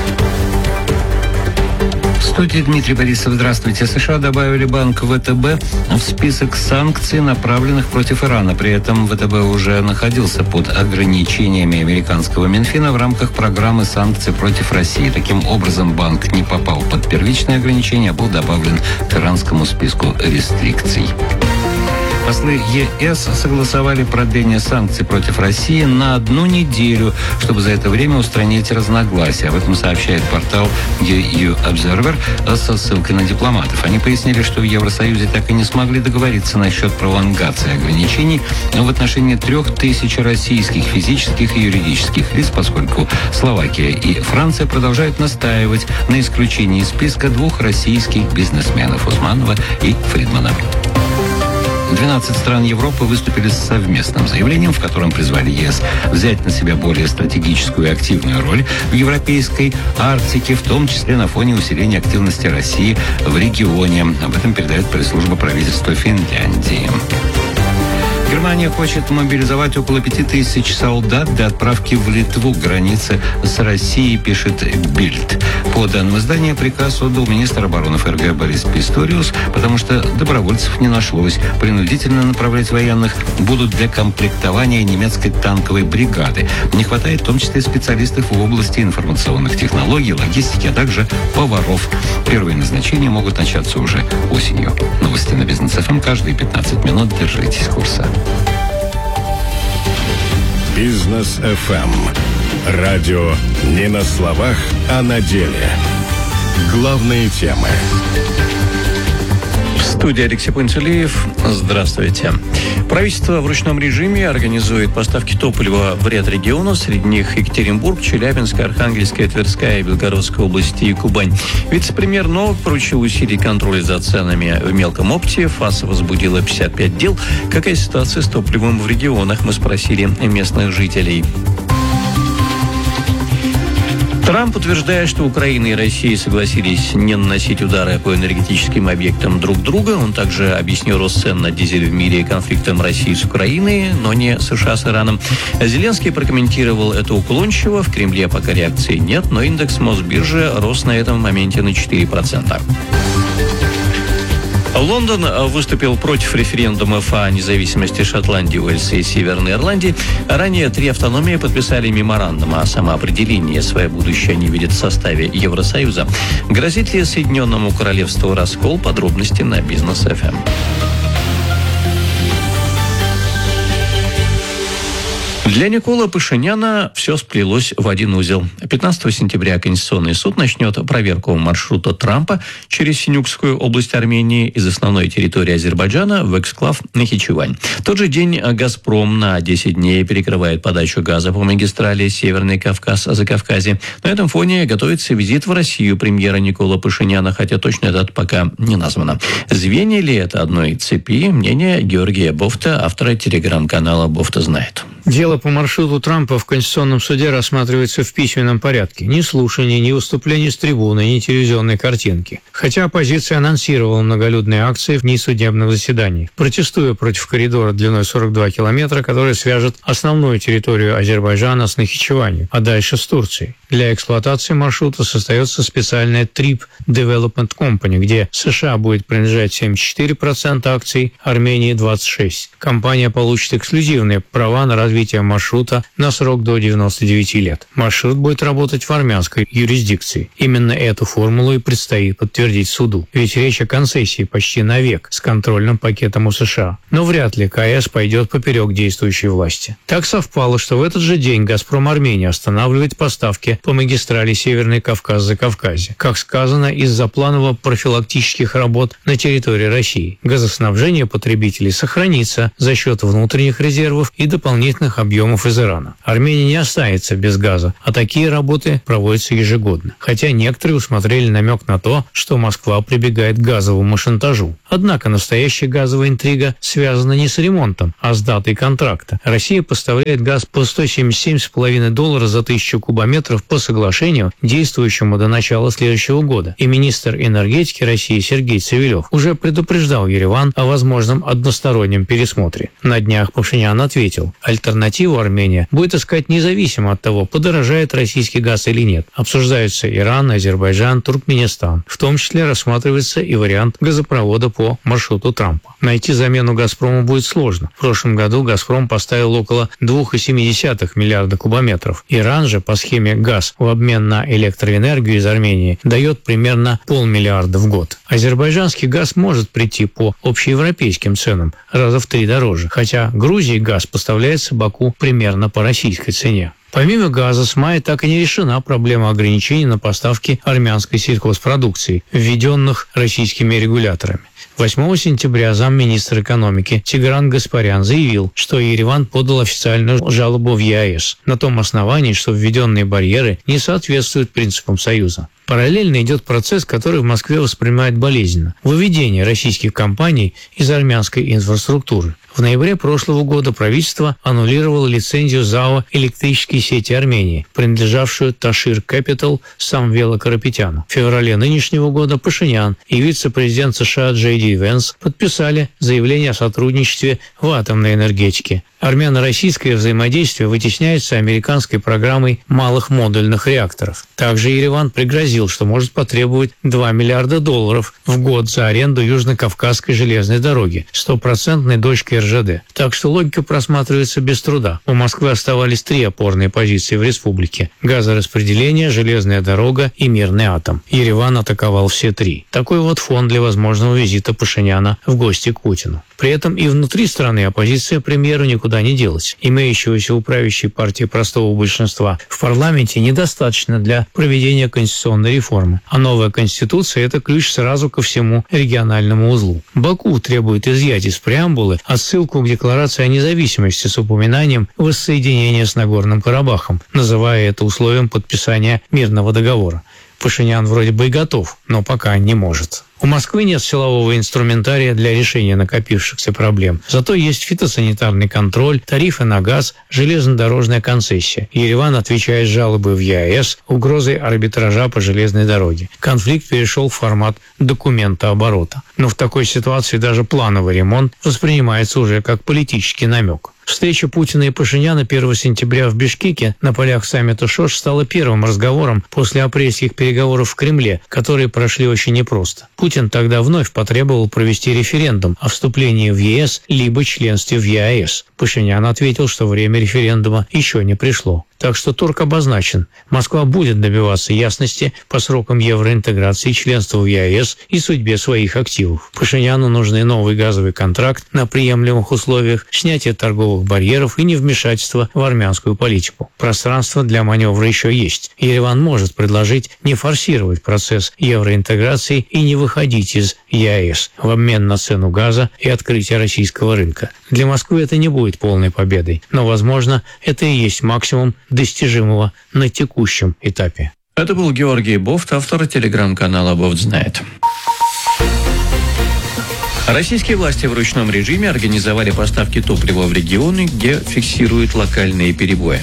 В студии Дмитрий Борисов. Здравствуйте. США добавили банк вэ тэ бэ в список санкций, направленных против Ирана. При этом вэ тэ бэ уже находился под ограничениями американского Минфина в рамках программы санкций против России. Таким образом, банк не попал под первичные ограничения, а был добавлен к иранскому списку рестрикций. Послы е эс согласовали продление санкций против России на одну неделю, чтобы за это время устранить разногласия. Об этом сообщает портал и ю Observer со ссылкой на дипломатов. Они пояснили, что в Евросоюзе так и не смогли договориться насчет пролонгации ограничений в отношении трех тысяч российских физических и юридических лиц, поскольку Словакия и Франция продолжают настаивать на исключении из списка двух российских бизнесменов Усманова и Фридмана. двенадцать стран Европы выступили с совместным заявлением, в котором призвали е эс взять на себя более стратегическую и активную роль в европейской Арктике, в том числе на фоне усиления активности России в регионе. Об этом передает пресс-служба правительства Финляндии. Германия хочет мобилизовать около пяти тысяч солдат для отправки в Литву к границе с Россией, пишет Бильд. По данным издания, приказ отдал министр обороны эф эр гэ Борис Писториус, потому что добровольцев не нашлось. Принудительно направлять военных будут для комплектования немецкой танковой бригады. Не хватает в том числе специалистов в области информационных технологий, логистики, а также поваров. Первые назначения могут начаться уже осенью. Новости на Бизнес эф эм каждые пятнадцать минут. Держитесь курса. Бизнес эф эм. Радио не на словах, а на деле. Главные темы. В студии Алексей Пантелеев. Здравствуйте. Правительство в ручном режиме организует поставки топлива в ряд регионов, среди них Екатеринбург, Челябинск, Архангельская, Тверская, Белгородская области и Кубань. Вице-премьер Новак поручил усилить контроль за ценами в мелком опте. ФАС возбудила пятьдесят пять дел. Какая ситуация с топливом в регионах, мы спросили местных жителей. Трамп утверждает, что Украина и Россия согласились не наносить удары по энергетическим объектам друг друга. Он также объяснил рост цен на дизель в мире конфликтом России с Украиной, но не США с Ираном. Зеленский прокомментировал это уклончиво. В Кремле пока реакции нет, но индекс Мосбиржи рос на этом моменте на четыре процента. Лондон выступил против референдума о независимости Шотландии, Уэльса и Северной Ирландии. Ранее три автономии подписали меморандум о самоопределении. Свое будущее они видят в составе Евросоюза. Грозит ли Соединенному Королевству раскол? Подробности на Бизнес эф эм. Для Никола Пашиняна все сплелось в один узел. пятнадцатого сентября Конституционный суд начнет проверку маршрута Трампа через Синюкскую область Армении из основной территории Азербайджана в эксклав Нахичевань. В тот же день «Газпром» на десять дней перекрывает подачу газа по магистрали Северный Кавказ-Закавказье. На этом фоне готовится визит в Россию премьера Никола Пашиняна, хотя точная дата пока не названа. Звенья ли это одной цепи? Мнение Георгия Бофта, автора телеграм-канала «Бофта знает». Дело по маршруту Трампа в Конституционном суде рассматривается в письменном порядке. Ни слушаний, ни выступлений с трибуны, ни телевизионной картинки. Хотя оппозиция анонсировала многолюдные акции в несудебных заседаниях, протестуя против коридора длиной сорок два километра, который свяжет основную территорию Азербайджана с Нахичеванью, а дальше с Турцией. Для эксплуатации маршрута создается специальная Trip Development Company, где США будет принадлежать семьдесят четыре процента акций, Армении двадцать шесть процентов. Компания получит эксклюзивные права на развитие маршрута на срок до девяноста девяти лет. Маршрут будет работать в армянской юрисдикции. Именно эту формулу и предстоит подтвердить суду. Ведь речь о концессии почти на век с контрольным пакетом у США. Но вряд ли КС пойдет поперек действующей власти. Так совпало, что в этот же день «Газпром Армения» останавливает поставки по магистрали Северный Кавказ-Закавказье. Как сказано, из-за планово-профилактических работ на территории России. Газоснабжение потребителей сохранится за счет внутренних резервов и дополнительных объемов из Ирана. Армения не останется без газа, а такие работы проводятся ежегодно. Хотя некоторые усмотрели намек на то, что Москва прибегает к газовому шантажу. Однако настоящая газовая интрига связана не с ремонтом, а с датой контракта. Россия поставляет газ по сто семьдесят семь с половиной долларов за тысячу кубометров по соглашению, действующему до начала следующего года. И министр энергетики России Сергей Цивилев уже предупреждал Ереван о возможном одностороннем пересмотре. На днях Пашинян ответил, альтернативу Армения будет искать независимо от того, подорожает российский газ или нет. Обсуждаются Иран, Азербайджан, Туркменистан. В том числе рассматривается и вариант газопровода по маршруту Трампа. Найти замену «Газпрому» будет сложно. В прошлом году «Газпром» поставил около два целых семь десятых миллиарда кубометров. Иран же по схеме «Газ» в обмен на электроэнергию из Армении дает примерно полмиллиарда в год. Азербайджанский газ может прийти по общеевропейским ценам, раза в три дороже, хотя Грузии газ поставляется Баку примерно по российской цене. Помимо газа, с мая так и не решена проблема ограничений на поставки армянской сельхозпродукции, введенных российскими регуляторами. восьмого сентября замминистра экономики Тигран Гаспарян заявил, что Ереван подал официальную жалобу в ЕАЭС на том основании, что введенные барьеры не соответствуют принципам Союза. Параллельно идет процесс, который в Москве воспринимают болезненно – выведение российских компаний из армянской инфраструктуры. В ноябре прошлого года правительство аннулировало лицензию ЗАО «Электрические сети Армении», принадлежавшую Ташир Capital Самвела Карапетяну. В феврале нынешнего года Пашинян и вице-президент США Джей Ди Венс подписали заявление о сотрудничестве в атомной энергетике. Армяно-российское взаимодействие вытесняется американской программой малых модульных реакторов. Также Ереван пригрозил, что может потребовать два миллиарда долларов в год за аренду Южно-Кавказской железной дороги, стопроцентной дочкой эр жэ дэ. Так что логика просматривается без труда. У Москвы оставались три опорные позиции в республике: газораспределение, железная дорога и мирный атом. Ереван атаковал все три. Такой вот фон для возможного визита Пашиняна в гости к Путину. При этом и внутри страны оппозиция премьеру никуда не делась. Имеющегося у правящей партии простого большинства в парламенте недостаточно для проведения конституционной реформы. А новая конституция – это ключ сразу ко всему региональному узлу. Баку требует изъять из преамбулы отсылку к декларации о независимости с упоминанием воссоединения с Нагорным Карабахом, называя это условием подписания мирного договора. Пашинян вроде бы и готов, но пока не может. У Москвы нет силового инструментария для решения накопившихся проблем. Зато есть фитосанитарный контроль, тарифы на газ, железнодорожная концессия. Ереван отвечает жалобы в ЕАЭС, угрозой арбитража по железной дороге. Конфликт перешел в формат документа оборота. Но в такой ситуации даже плановый ремонт воспринимается уже как политический намек. Встреча Путина и Пашиняна первого сентября в Бишкеке на полях саммита ШОШ стала первым разговором после апрельских переговоров в Кремле, которые прошли очень непросто. Путин тогда вновь потребовал провести референдум о вступлении в ЕС либо членстве в ЕАЭС. Пашинян ответил, что время референдума еще не пришло. Так что торг обозначен. Москва будет добиваться ясности по срокам евроинтеграции, членства в ЕАЭС и судьбе своих активов. Пашиняну нужны новый газовый контракт на приемлемых условиях, снятие торговых языковых барьеров и невмешательства в армянскую политику. Пространство для маневра еще есть. Ереван может предложить не форсировать процесс евроинтеграции и не выходить из ЕАЭС в обмен на цену газа и открытие российского рынка. Для Москвы это не будет полной победой, но, возможно, это и есть максимум достижимого на текущем этапе. Это был Георгий Бофт, автор телеграм-канала «Бофт знает». Российские власти в ручном режиме организовали поставки топлива в регионы, где фиксируют локальные перебои.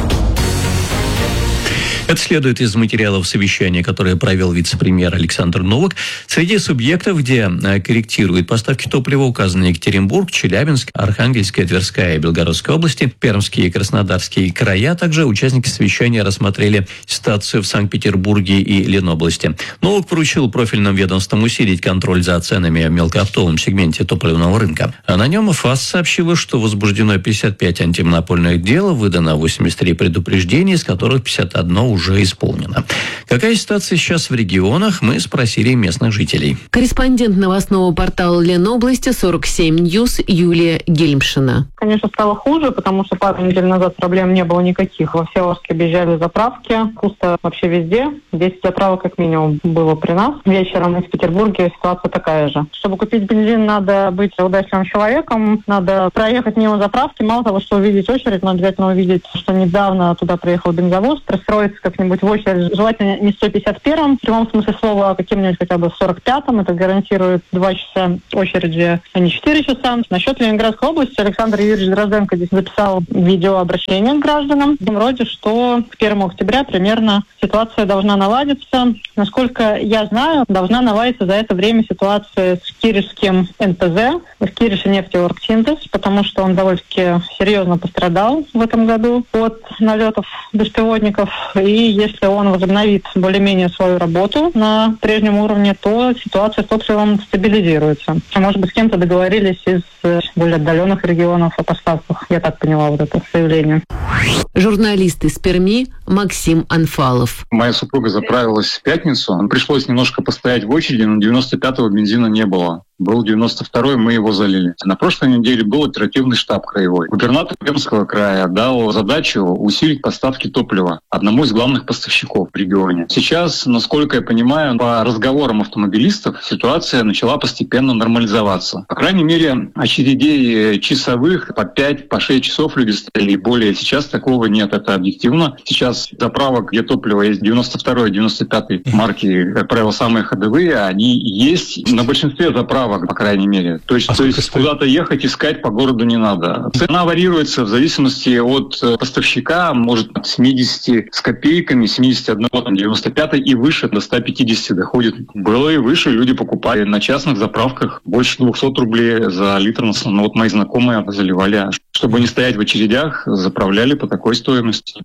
Это следует из материалов совещания, которое провел вице-премьер Александр Новак. Среди субъектов, где корректируют поставки топлива, указаны Екатеринбург, Челябинск, Архангельская, Тверская и Белгородская области, Пермские и Краснодарские края. Также участники совещания рассмотрели ситуацию в Санкт-Петербурге и Ленобласти. Новак поручил профильным ведомствам усилить контроль за ценами в мелкооптовом сегменте топливного рынка. А на нем ФАС сообщила, что возбуждено пятьдесят пять антимонопольных дел, выдано восемьдесят три предупреждения, из которых пятьдесят одно уже исполнено. Какая ситуация сейчас в регионах, мы спросили местных жителей. Корреспондент новостного портала Ленобласти сорок семь Ньюс Юлия Гельмшина. Конечно, стало хуже, потому что пару недель назад проблем не было никаких. Во Всеволожске объезжали заправки, пусто вообще везде. десять заправок как минимум было при нас. Вечером в Петербурге ситуация такая же. Чтобы купить бензин, надо быть удачливым человеком, надо проехать мимо заправки. Мало того, что увидеть очередь, но обязательно увидеть, что недавно туда приехал бензовоз, пристроиться как-нибудь в очередь, желательно не сто пятьдесят первом, в прямом смысле слова, а каким-нибудь хотя бы сорок пятом. Это гарантирует два часа очереди, а не четыре часа. Насчет Ленинградской области Александр Юрьевич Дрозденко здесь записал видеообращение к гражданам. В том роде, что к первому октября примерно ситуация должна наладиться. Насколько я знаю, должна наладиться за это время ситуация с киришским эн пэ зэ, с Кириши нефтеоргсинтез, потому что он довольно-таки серьезно пострадал в этом году от налетов беспилотников. И если он возобновит более-менее свою работу на прежнем уровне, то ситуация с топливом стабилизируется. А может быть, с кем-то договорились из более отдаленных регионов о поставках. Я так поняла вот это заявление. Журналист из Перми Максим Анфалов. Моя супруга заправилась в пятницу. Пришлось немножко постоять в очереди, но девяносто пятого бензина не было. Был девяносто второй, мы его залили. На прошлой неделе был оперативный штаб краевой. Губернатор Пермского края дал задачу усилить поставки топлива одному из главных поставщиков в регионе. Сейчас, насколько я понимаю, по разговорам автомобилистов, ситуация начала постепенно нормализоваться. По крайней мере, очередей часовых по пять, по шесть часов люди стояли и более. Сейчас такого нет, это объективно. Сейчас заправок, где топливо есть девяносто второй, девяносто пятой марки, как правило, самые ходовые, они есть на большинстве заправок, по крайней мере. То есть, а то есть куда-то ехать, искать по городу не надо. Цена варьируется в зависимости от поставщика, может от семидесяти с копейками, семьдесят один, девяносто пять и выше, до ста пятидесяти доходит. Было и выше, люди покупали на частных заправках больше двухсот рублей за литр. Ну вот мои знакомые заливали. Чтобы не стоять в очередях, заправляли по такой стоимости.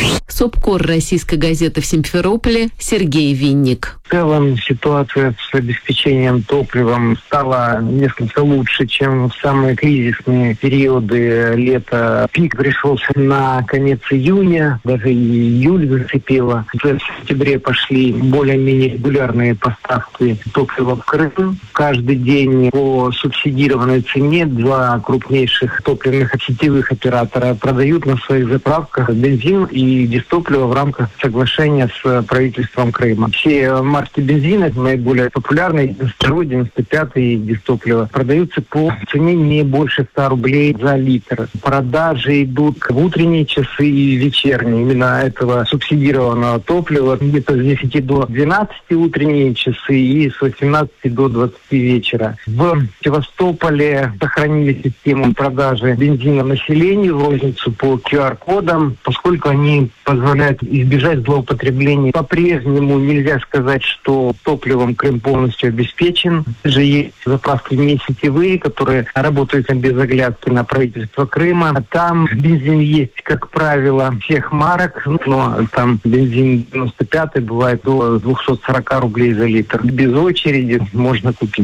Субкор российской газеты в Симферополе Сергей Винник. В целом ситуация с обеспечением топливом стала несколько лучше, чем в самые кризисные периоды лета. Пик пришелся на конец июня, даже июль зацепило. В сентябре пошли более-менее регулярные поставки топлива в Крым. Каждый день по субсидированной цене два крупнейших топливных сетевых оператора продают на своих заправках бензин и дистопливо в рамках соглашения с правительством Крыма. Все марки бензина, наиболее популярные, девяносто второй, девяносто пятый дистопливо, продаются по цене не больше ста рублей за литр. Продажи идут в утренние часы и вечерние именно этого субсидированного топлива. Где-то с десяти до двенадцати утренние часы и с восемнадцати до двадцати вечера. В Севастополе сохранили систему продажи бензина населению в розницу по ку ар кодам, поскольку они позволяют избежать злоупотребления. По-прежнему нельзя сказать, что топливом Крым полностью обеспечен. Же есть заправки не сетевые, которые работают без оглядки на правительство Крыма. А там бензин есть, как правило, всех марок, но там бензин девяносто пятый бывает до двухсот сорока рублей за литр. Без очереди можно купить.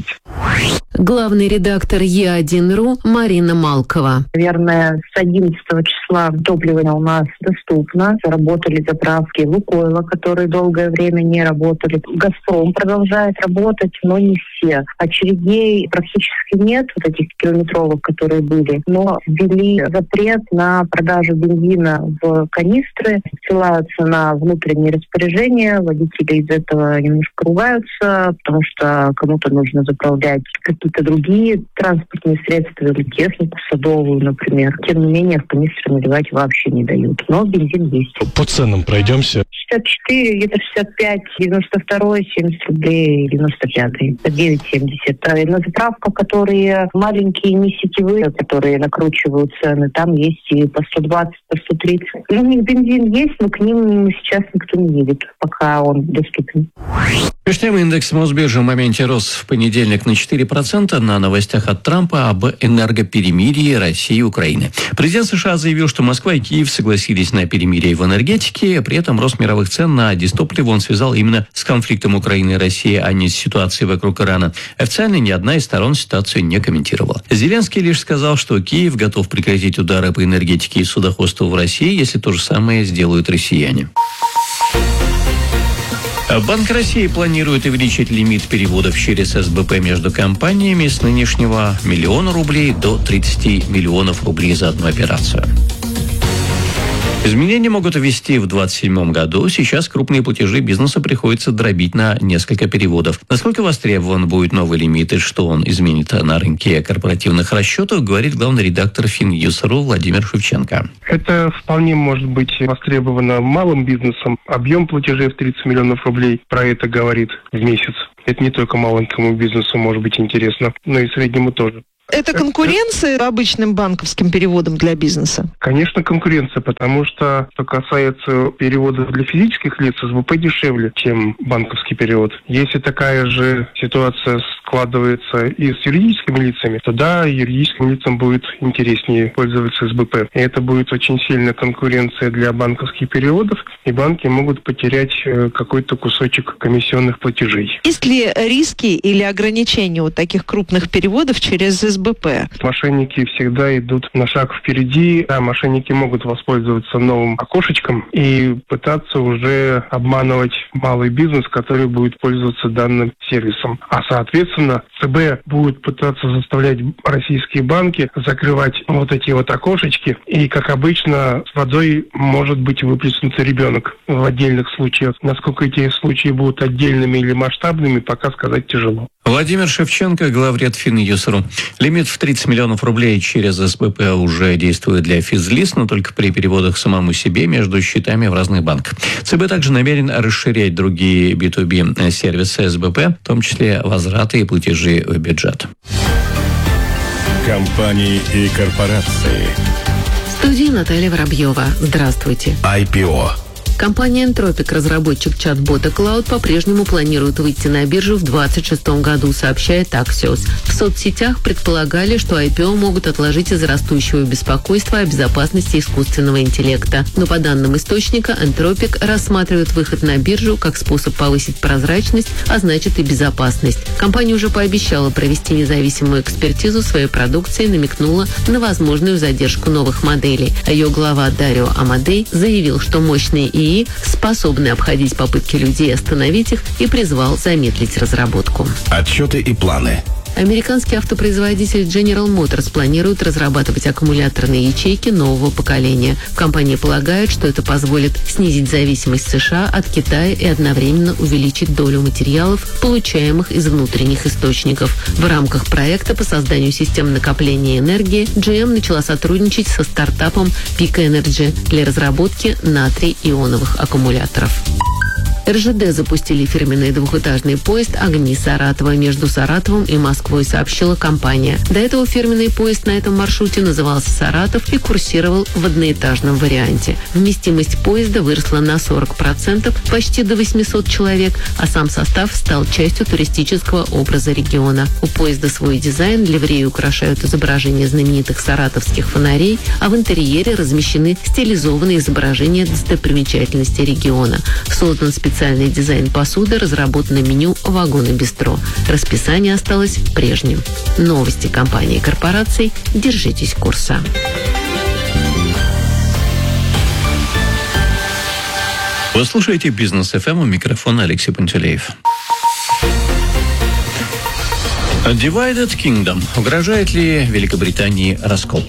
Главный редактор е один точка ру Марина Малкова. Наверное, с одиннадцатого числа топливо у нас доступно. Заработали заправки Лукойла, которые долгое время не работали. Газпром продолжает работать, но не все. Очередей практически нет, вот этих километровых, которые были, но ввели запрет на продажу бензина в канистры, ссылаются на внутренние распоряжения, водители из этого немножко ругаются, потому что кому-то нужно заправлять какие-то другие транспортные средства или технику садовую, например. Тем не менее, в канистры наливать вообще не дают, но бензин есть. По ценам пройдемся. шестьдесят четыре, где-то шестьдесят пять, девяносто два, семьдесят рублей, девяносто пять, девять семьдесят. А на заправках, которые маленькие, не сетевые, которые накручивают цены, там есть и по сто двадцать, по сто тридцать. У них бензин есть, но к ним сейчас никто не едет, пока он доступен. Между тем, индекс Мосбиржи в моменте рос в понедельник на четыре процента на новостях от Трампа об энергоперемирии России и Украины. Президент США заявил, что Москва и Киев согласились на перемирие в энергетике, при этом рост мировых цен на дистопливо он связал именно с конфликтом Украины и России, а не с ситуацией вокруг Ирана. Официально ни одна из сторон ситуацию не комментировала. Зеленский лишь сказал, что Киев готов прекратить удары по энергетике и судоходству в России, если то же самое сделают россияне. Банк России планирует увеличить лимит переводов через эс бэ пэ между компаниями с нынешнего миллиона рублей до тридцати миллионов рублей за одну операцию. Изменения могут ввести в двадцать седьмом году. Сейчас крупные платежи бизнесу приходится дробить на несколько переводов. Насколько востребован будет новый лимит и что он изменит на рынке корпоративных расчетов, говорит главный редактор Финньюс.ру Владимир Шевченко. Это вполне может быть востребовано малым бизнесом. Объем платежей в тридцать миллионов рублей про это говорит в месяц. Это не только маленькому бизнесу может быть интересно, но и среднему тоже. Это конкуренция обычным банковским переводом для бизнеса? Конечно, конкуренция, потому что, что касается переводов для физических лиц, эс бэ пэ дешевле, чем банковский перевод. Если такая же ситуация складывается и с юридическими лицами, то да, юридическим лицам будет интереснее пользоваться эс бэ пэ. И это будет очень сильная конкуренция для банковских переводов, и банки могут потерять какой-то кусочек комиссионных платежей. Есть ли риски или ограничения у таких крупных переводов через эс бэ пэ? Мошенники всегда идут на шаг впереди. Да, мошенники могут воспользоваться новым окошечком и пытаться уже обманывать малый бизнес, который будет пользоваться данным сервисом. А соответственно, ЦБ будет пытаться заставлять российские банки закрывать вот эти вот окошечки. И, как обычно, с водой может быть выплеснут ребенок в отдельных случаях. Насколько эти случаи будут отдельными или масштабными, пока сказать тяжело. Владимир Шевченко, главред Финньюс.ру. Лимит в тридцать миллионов рублей через эс бэ пэ уже действует для физлиц, но только при переводах самому себе между счетами в разных банках. ЦБ также намерен расширять другие би ту би сервисы эс бэ пэ, в том числе возвраты и платежи в бюджет. Компании и корпорации. В студии Наталья Воробьева. Здравствуйте. ай пи о. Компания Entropic, разработчик чат-бота Cloud, по-прежнему планирует выйти на биржу в двадцать шестом году, сообщает Axios. В соцсетях предполагали, что ай пи о могут отложить из-за растущего беспокойства о безопасности искусственного интеллекта. Но по данным источника, Entropic рассматривает выход на биржу как способ повысить прозрачность, а значит и безопасность. Компания уже пообещала провести независимую экспертизу своей продукции, намекнула на возможную задержку новых моделей. А ее глава Дарио Амадей заявил, что мощные и способны обходить попытки людей остановить их, и призвал замедлить разработку. Отчеты и планы. Американский автопроизводитель General Motors планирует разрабатывать аккумуляторные ячейки нового поколения. Компания полагает, что это позволит снизить зависимость США от Китая и одновременно увеличить долю материалов, получаемых из внутренних источников. В рамках проекта по созданию систем накопления энергии джи эм начала сотрудничать со стартапом Peak Energy для разработки натрий-ионовых аккумуляторов. эр жэ дэ запустили фирменный двухэтажный поезд «Огни Саратова» между Саратовом и Москвой, сообщила компания. До этого фирменный поезд на этом маршруте назывался «Саратов» и курсировал в одноэтажном варианте. Вместимость поезда выросла на сорок процентов, почти до восьмисот человек, а сам состав стал частью туристического образа региона. У поезда свой дизайн, ливреи украшают изображения знаменитых саратовских фонарей, а в интерьере размещены стилизованные изображения достопримечательностей региона. Создан специальный Специальный дизайн посуды, разработано меню вагона-бистро. Расписание осталось прежним. Новости компании и корпораций. Держитесь курса. Вы слушаете «Бизнес эф эм», у микрофона Алексей Пантелеев. Divided Kingdom. Угрожает ли Великобритании раскол?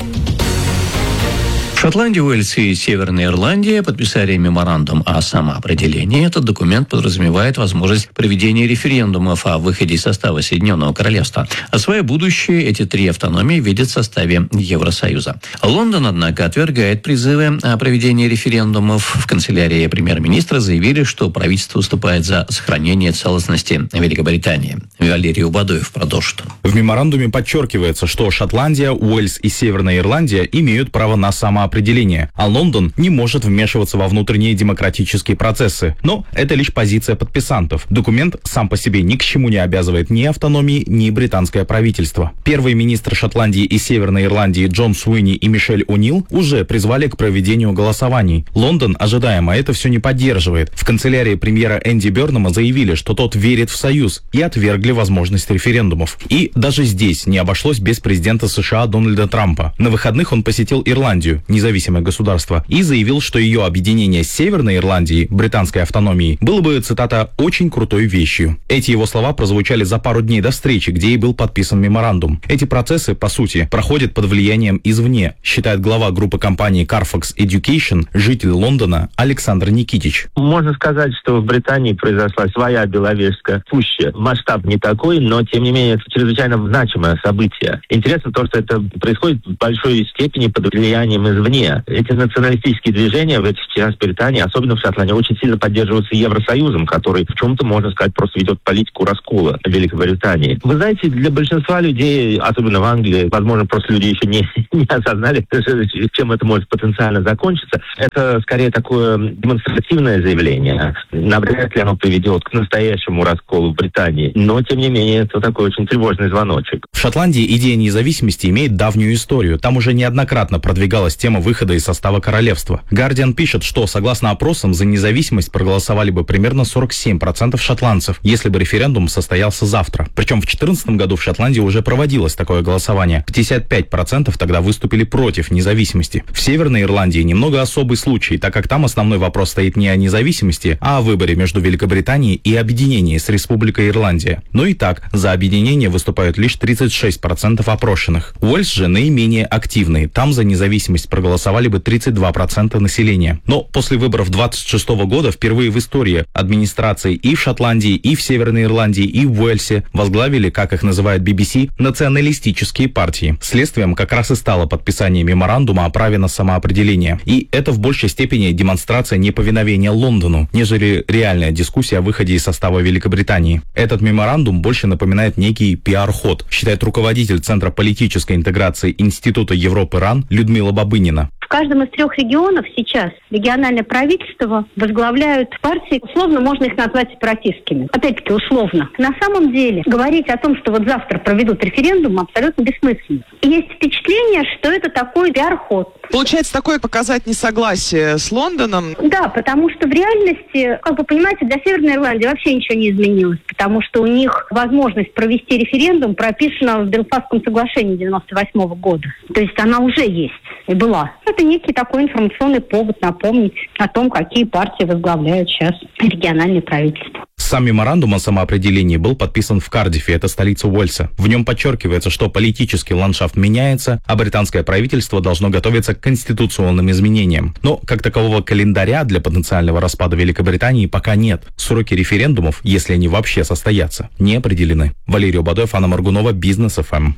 Шотландия, Уэльс и Северная Ирландия подписали меморандум о самоопределении. Этот документ подразумевает возможность проведения референдумов о выходе из состава Соединенного Королевства. А свое будущее эти три автономии видят в составе Евросоюза. Лондон, однако, отвергает призывы о проведении референдумов. В канцелярии премьер-министра заявили, что правительство выступает за сохранение целостности Великобритании. Валерий Убадоев продолжит. В меморандуме подчеркивается, что Шотландия, Уэльс и Северная Ирландия имеют право на самоопределение, а Лондон не может вмешиваться во внутренние демократические процессы. Но это лишь позиция подписантов. Документ сам по себе ни к чему не обязывает ни автономии, ни британское правительство. Первый министр Шотландии и Северной Ирландии Джон Суини и Мишель О'Нил уже призвали к проведению голосований. Лондон, ожидаемо, это все не поддерживает. В канцелярии премьера Энди Бёрнама заявили, что тот верит в союз, и отвергли возможность референдумов. И даже здесь не обошлось без президента США Дональда Трампа. На выходных он посетил Ирландию, независимое государство, и заявил, что ее объединение с Северной Ирландией, британской автономией, было бы, цитата, «очень крутой вещью». Эти его слова прозвучали за пару дней до встречи, где и был подписан меморандум. Эти процессы, по сути, проходят под влиянием извне, считает глава группы компании Carfax Education, житель Лондона Александр Никитич. Можно сказать, что в Британии произошла своя Беловежская пуща. Масштаб не такой, но, тем не менее, это чрезвычайно значимое событие. Интересно то, что это происходит в большой степени под влиянием извне. Эти националистические движения в этих частях Британии, особенно в Шотландии, очень сильно поддерживаются Евросоюзом, который в чем-то, можно сказать, просто ведет политику раскола Великобритании. Вы знаете, для большинства людей, особенно в Англии, возможно, просто люди еще не, не осознали, чем это может потенциально закончиться. Это скорее такое демонстративное заявление. Навряд ли оно приведет к настоящему расколу в Британии. Но, тем не менее, это такой очень тревожный звоночек. В Шотландии идея независимости имеет давнюю историю. Там уже неоднократно продвигалась тема выхода из состава королевства. Guardian пишет, что, согласно опросам, за независимость проголосовали бы примерно сорок семь процентов шотландцев, если бы референдум состоялся завтра. Причем в две тысячи четырнадцатом году в Шотландии уже проводилось такое голосование. пятьдесят пять процентов тогда выступили против независимости. В Северной Ирландии немного особый случай, так как там основной вопрос стоит не о независимости, а о выборе между Великобританией и объединении с Республикой Ирландия. Но и так, за объединение выступают лишь тридцать шесть процентов опрошенных. Уэльс же наименее активный. Там за независимость проголосовали бы тридцать два процента населения. Но после выборов двадцать шестого года впервые в истории администрации и в Шотландии, и в Северной Ирландии, и в Уэльсе возглавили, как их называет би би си, националистические партии. Следствием как раз и стало подписание меморандума о праве на самоопределение. И это в большей степени демонстрация неповиновения Лондону, нежели реальная дискуссия о выходе из состава Великобритании. Этот меморандум больше напоминает некий пиар-ход, считает руководитель Центра политической интеграции Института Европы РАН Людмила Бабынина. В каждом из трех регионов сейчас региональное правительство возглавляют партии, условно можно их назвать сепаратистскими. Опять-таки условно. На самом деле говорить о том, что вот завтра проведут референдум, абсолютно бессмысленно. Есть впечатление, что это такой пиар-ход. Получается, такое показать несогласие с Лондоном? Да, потому что в реальности, как вы понимаете, для Северной Ирландии вообще ничего не изменилось, потому что у них возможность провести референдум прописана в Белфастском соглашении девяносто восьмого года. То есть она уже есть и была. Это некий такой информационный повод напомнить о том, какие партии возглавляют сейчас региональное правительство. Сам меморандум о самоопределении был подписан в Кардифе, это столица Уэльса. В нем подчеркивается, что политический ландшафт меняется, а британское правительство должно готовиться к конституционным изменениям. Но как такового календаря для потенциального распада Великобритании пока нет. Сроки референдумов, если они вообще состоятся, не определены. Валерий Убадоев, Анна Моргунова, Бизнес эф эм.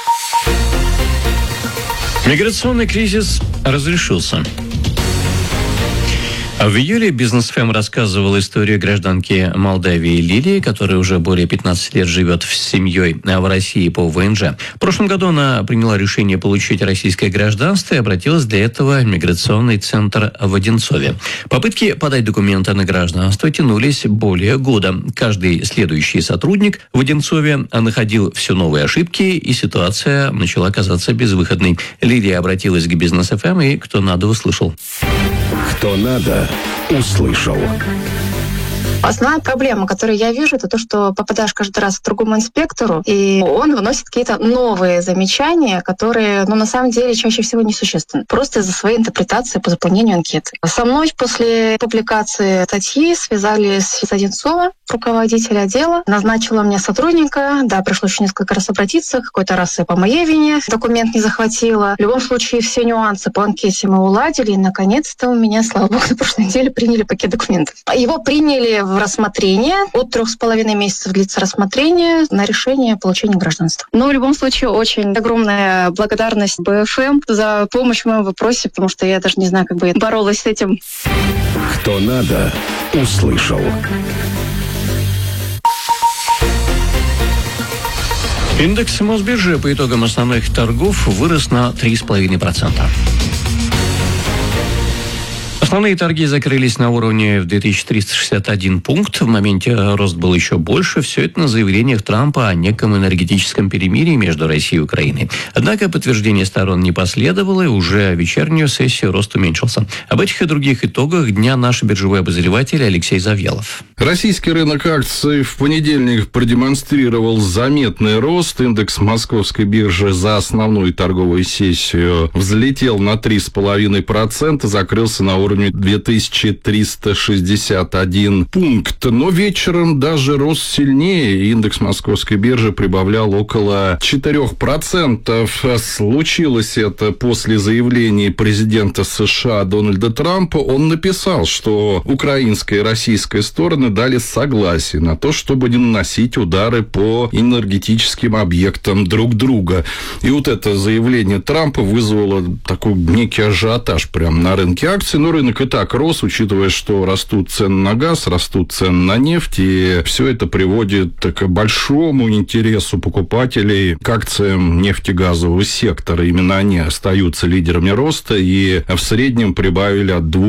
Миграционный кризис разрешился. В июле Бизнес эф эм рассказывал историю гражданки Молдавии Лилии, которая уже более пятнадцати лет живет с семьей в России по вэ эн жэ. В прошлом году она приняла решение получить российское гражданство и обратилась для этого в миграционный центр в Одинцове. Попытки подать документы на гражданство тянулись более года. Каждый следующий сотрудник в Одинцове находил все новые ошибки, и ситуация начала казаться безвыходной. Лилия обратилась к Бизнес эф эм, и кто надо услышал. Кто надо, услышал. Основная проблема, которую я вижу, это то, что попадаешь каждый раз к другому инспектору, и он выносит какие-то новые замечания, которые, ну, на самом деле, чаще всего несущественны. Просто из-за своей интерпретации по заполнению анкеты. Со мной после публикации статьи связались с Одинцова, руководитель отдела, назначила мне сотрудника. Да, пришлось еще несколько раз обратиться. Какой-то раз и по моей вине документ не захватила. В любом случае, все нюансы по анкете мы уладили. И, наконец-то, у меня, слава богу, на прошлой неделе приняли пакет документов. Его приняли в рассмотрение. От трех с половиной месяцев длится рассмотрение на решение получения гражданства. Но в любом случае, очень огромная благодарность бэ эф эм за помощь в моем вопросе, потому что я даже не знаю, как бы я боролась с этим. Кто надо, услышал. Индекс Мосбиржи по итогам основных торгов вырос на три целых пять десятых процента. Основные торги закрылись на уровне в две тысячи триста шестьдесят один пункт. В моменте рост был еще больше. Все это на заявлениях Трампа о неком энергетическом перемирии между Россией и Украиной. Однако подтверждение сторон не последовало, и уже вечернюю сессию рост уменьшился. Об этих и других итогах дня наш биржевой обозреватель Алексей Завьялов. Российский рынок акций в понедельник продемонстрировал заметный рост. Индекс Московской биржи за основную торговую сессию взлетел на три целых пять десятых процента, закрылся на уровне две тысячи триста шестьдесят один пункт. Но вечером даже рос сильнее. Индекс Московской биржи прибавлял около четырех процентов. Случилось это после заявления президента США Дональда Трампа. Он написал, что украинская и российская стороны дали согласие на то, чтобы не наносить удары по энергетическим объектам друг друга. И вот это заявление Трампа вызвало такой некий ажиотаж прямо на рынке акций. Но рынок и так рос, учитывая, что растут цены на газ, растут цены на нефть, и все это приводит к большому интересу покупателей к акциям нефтегазового сектора. Именно они остаются лидерами роста и в среднем прибавили от двух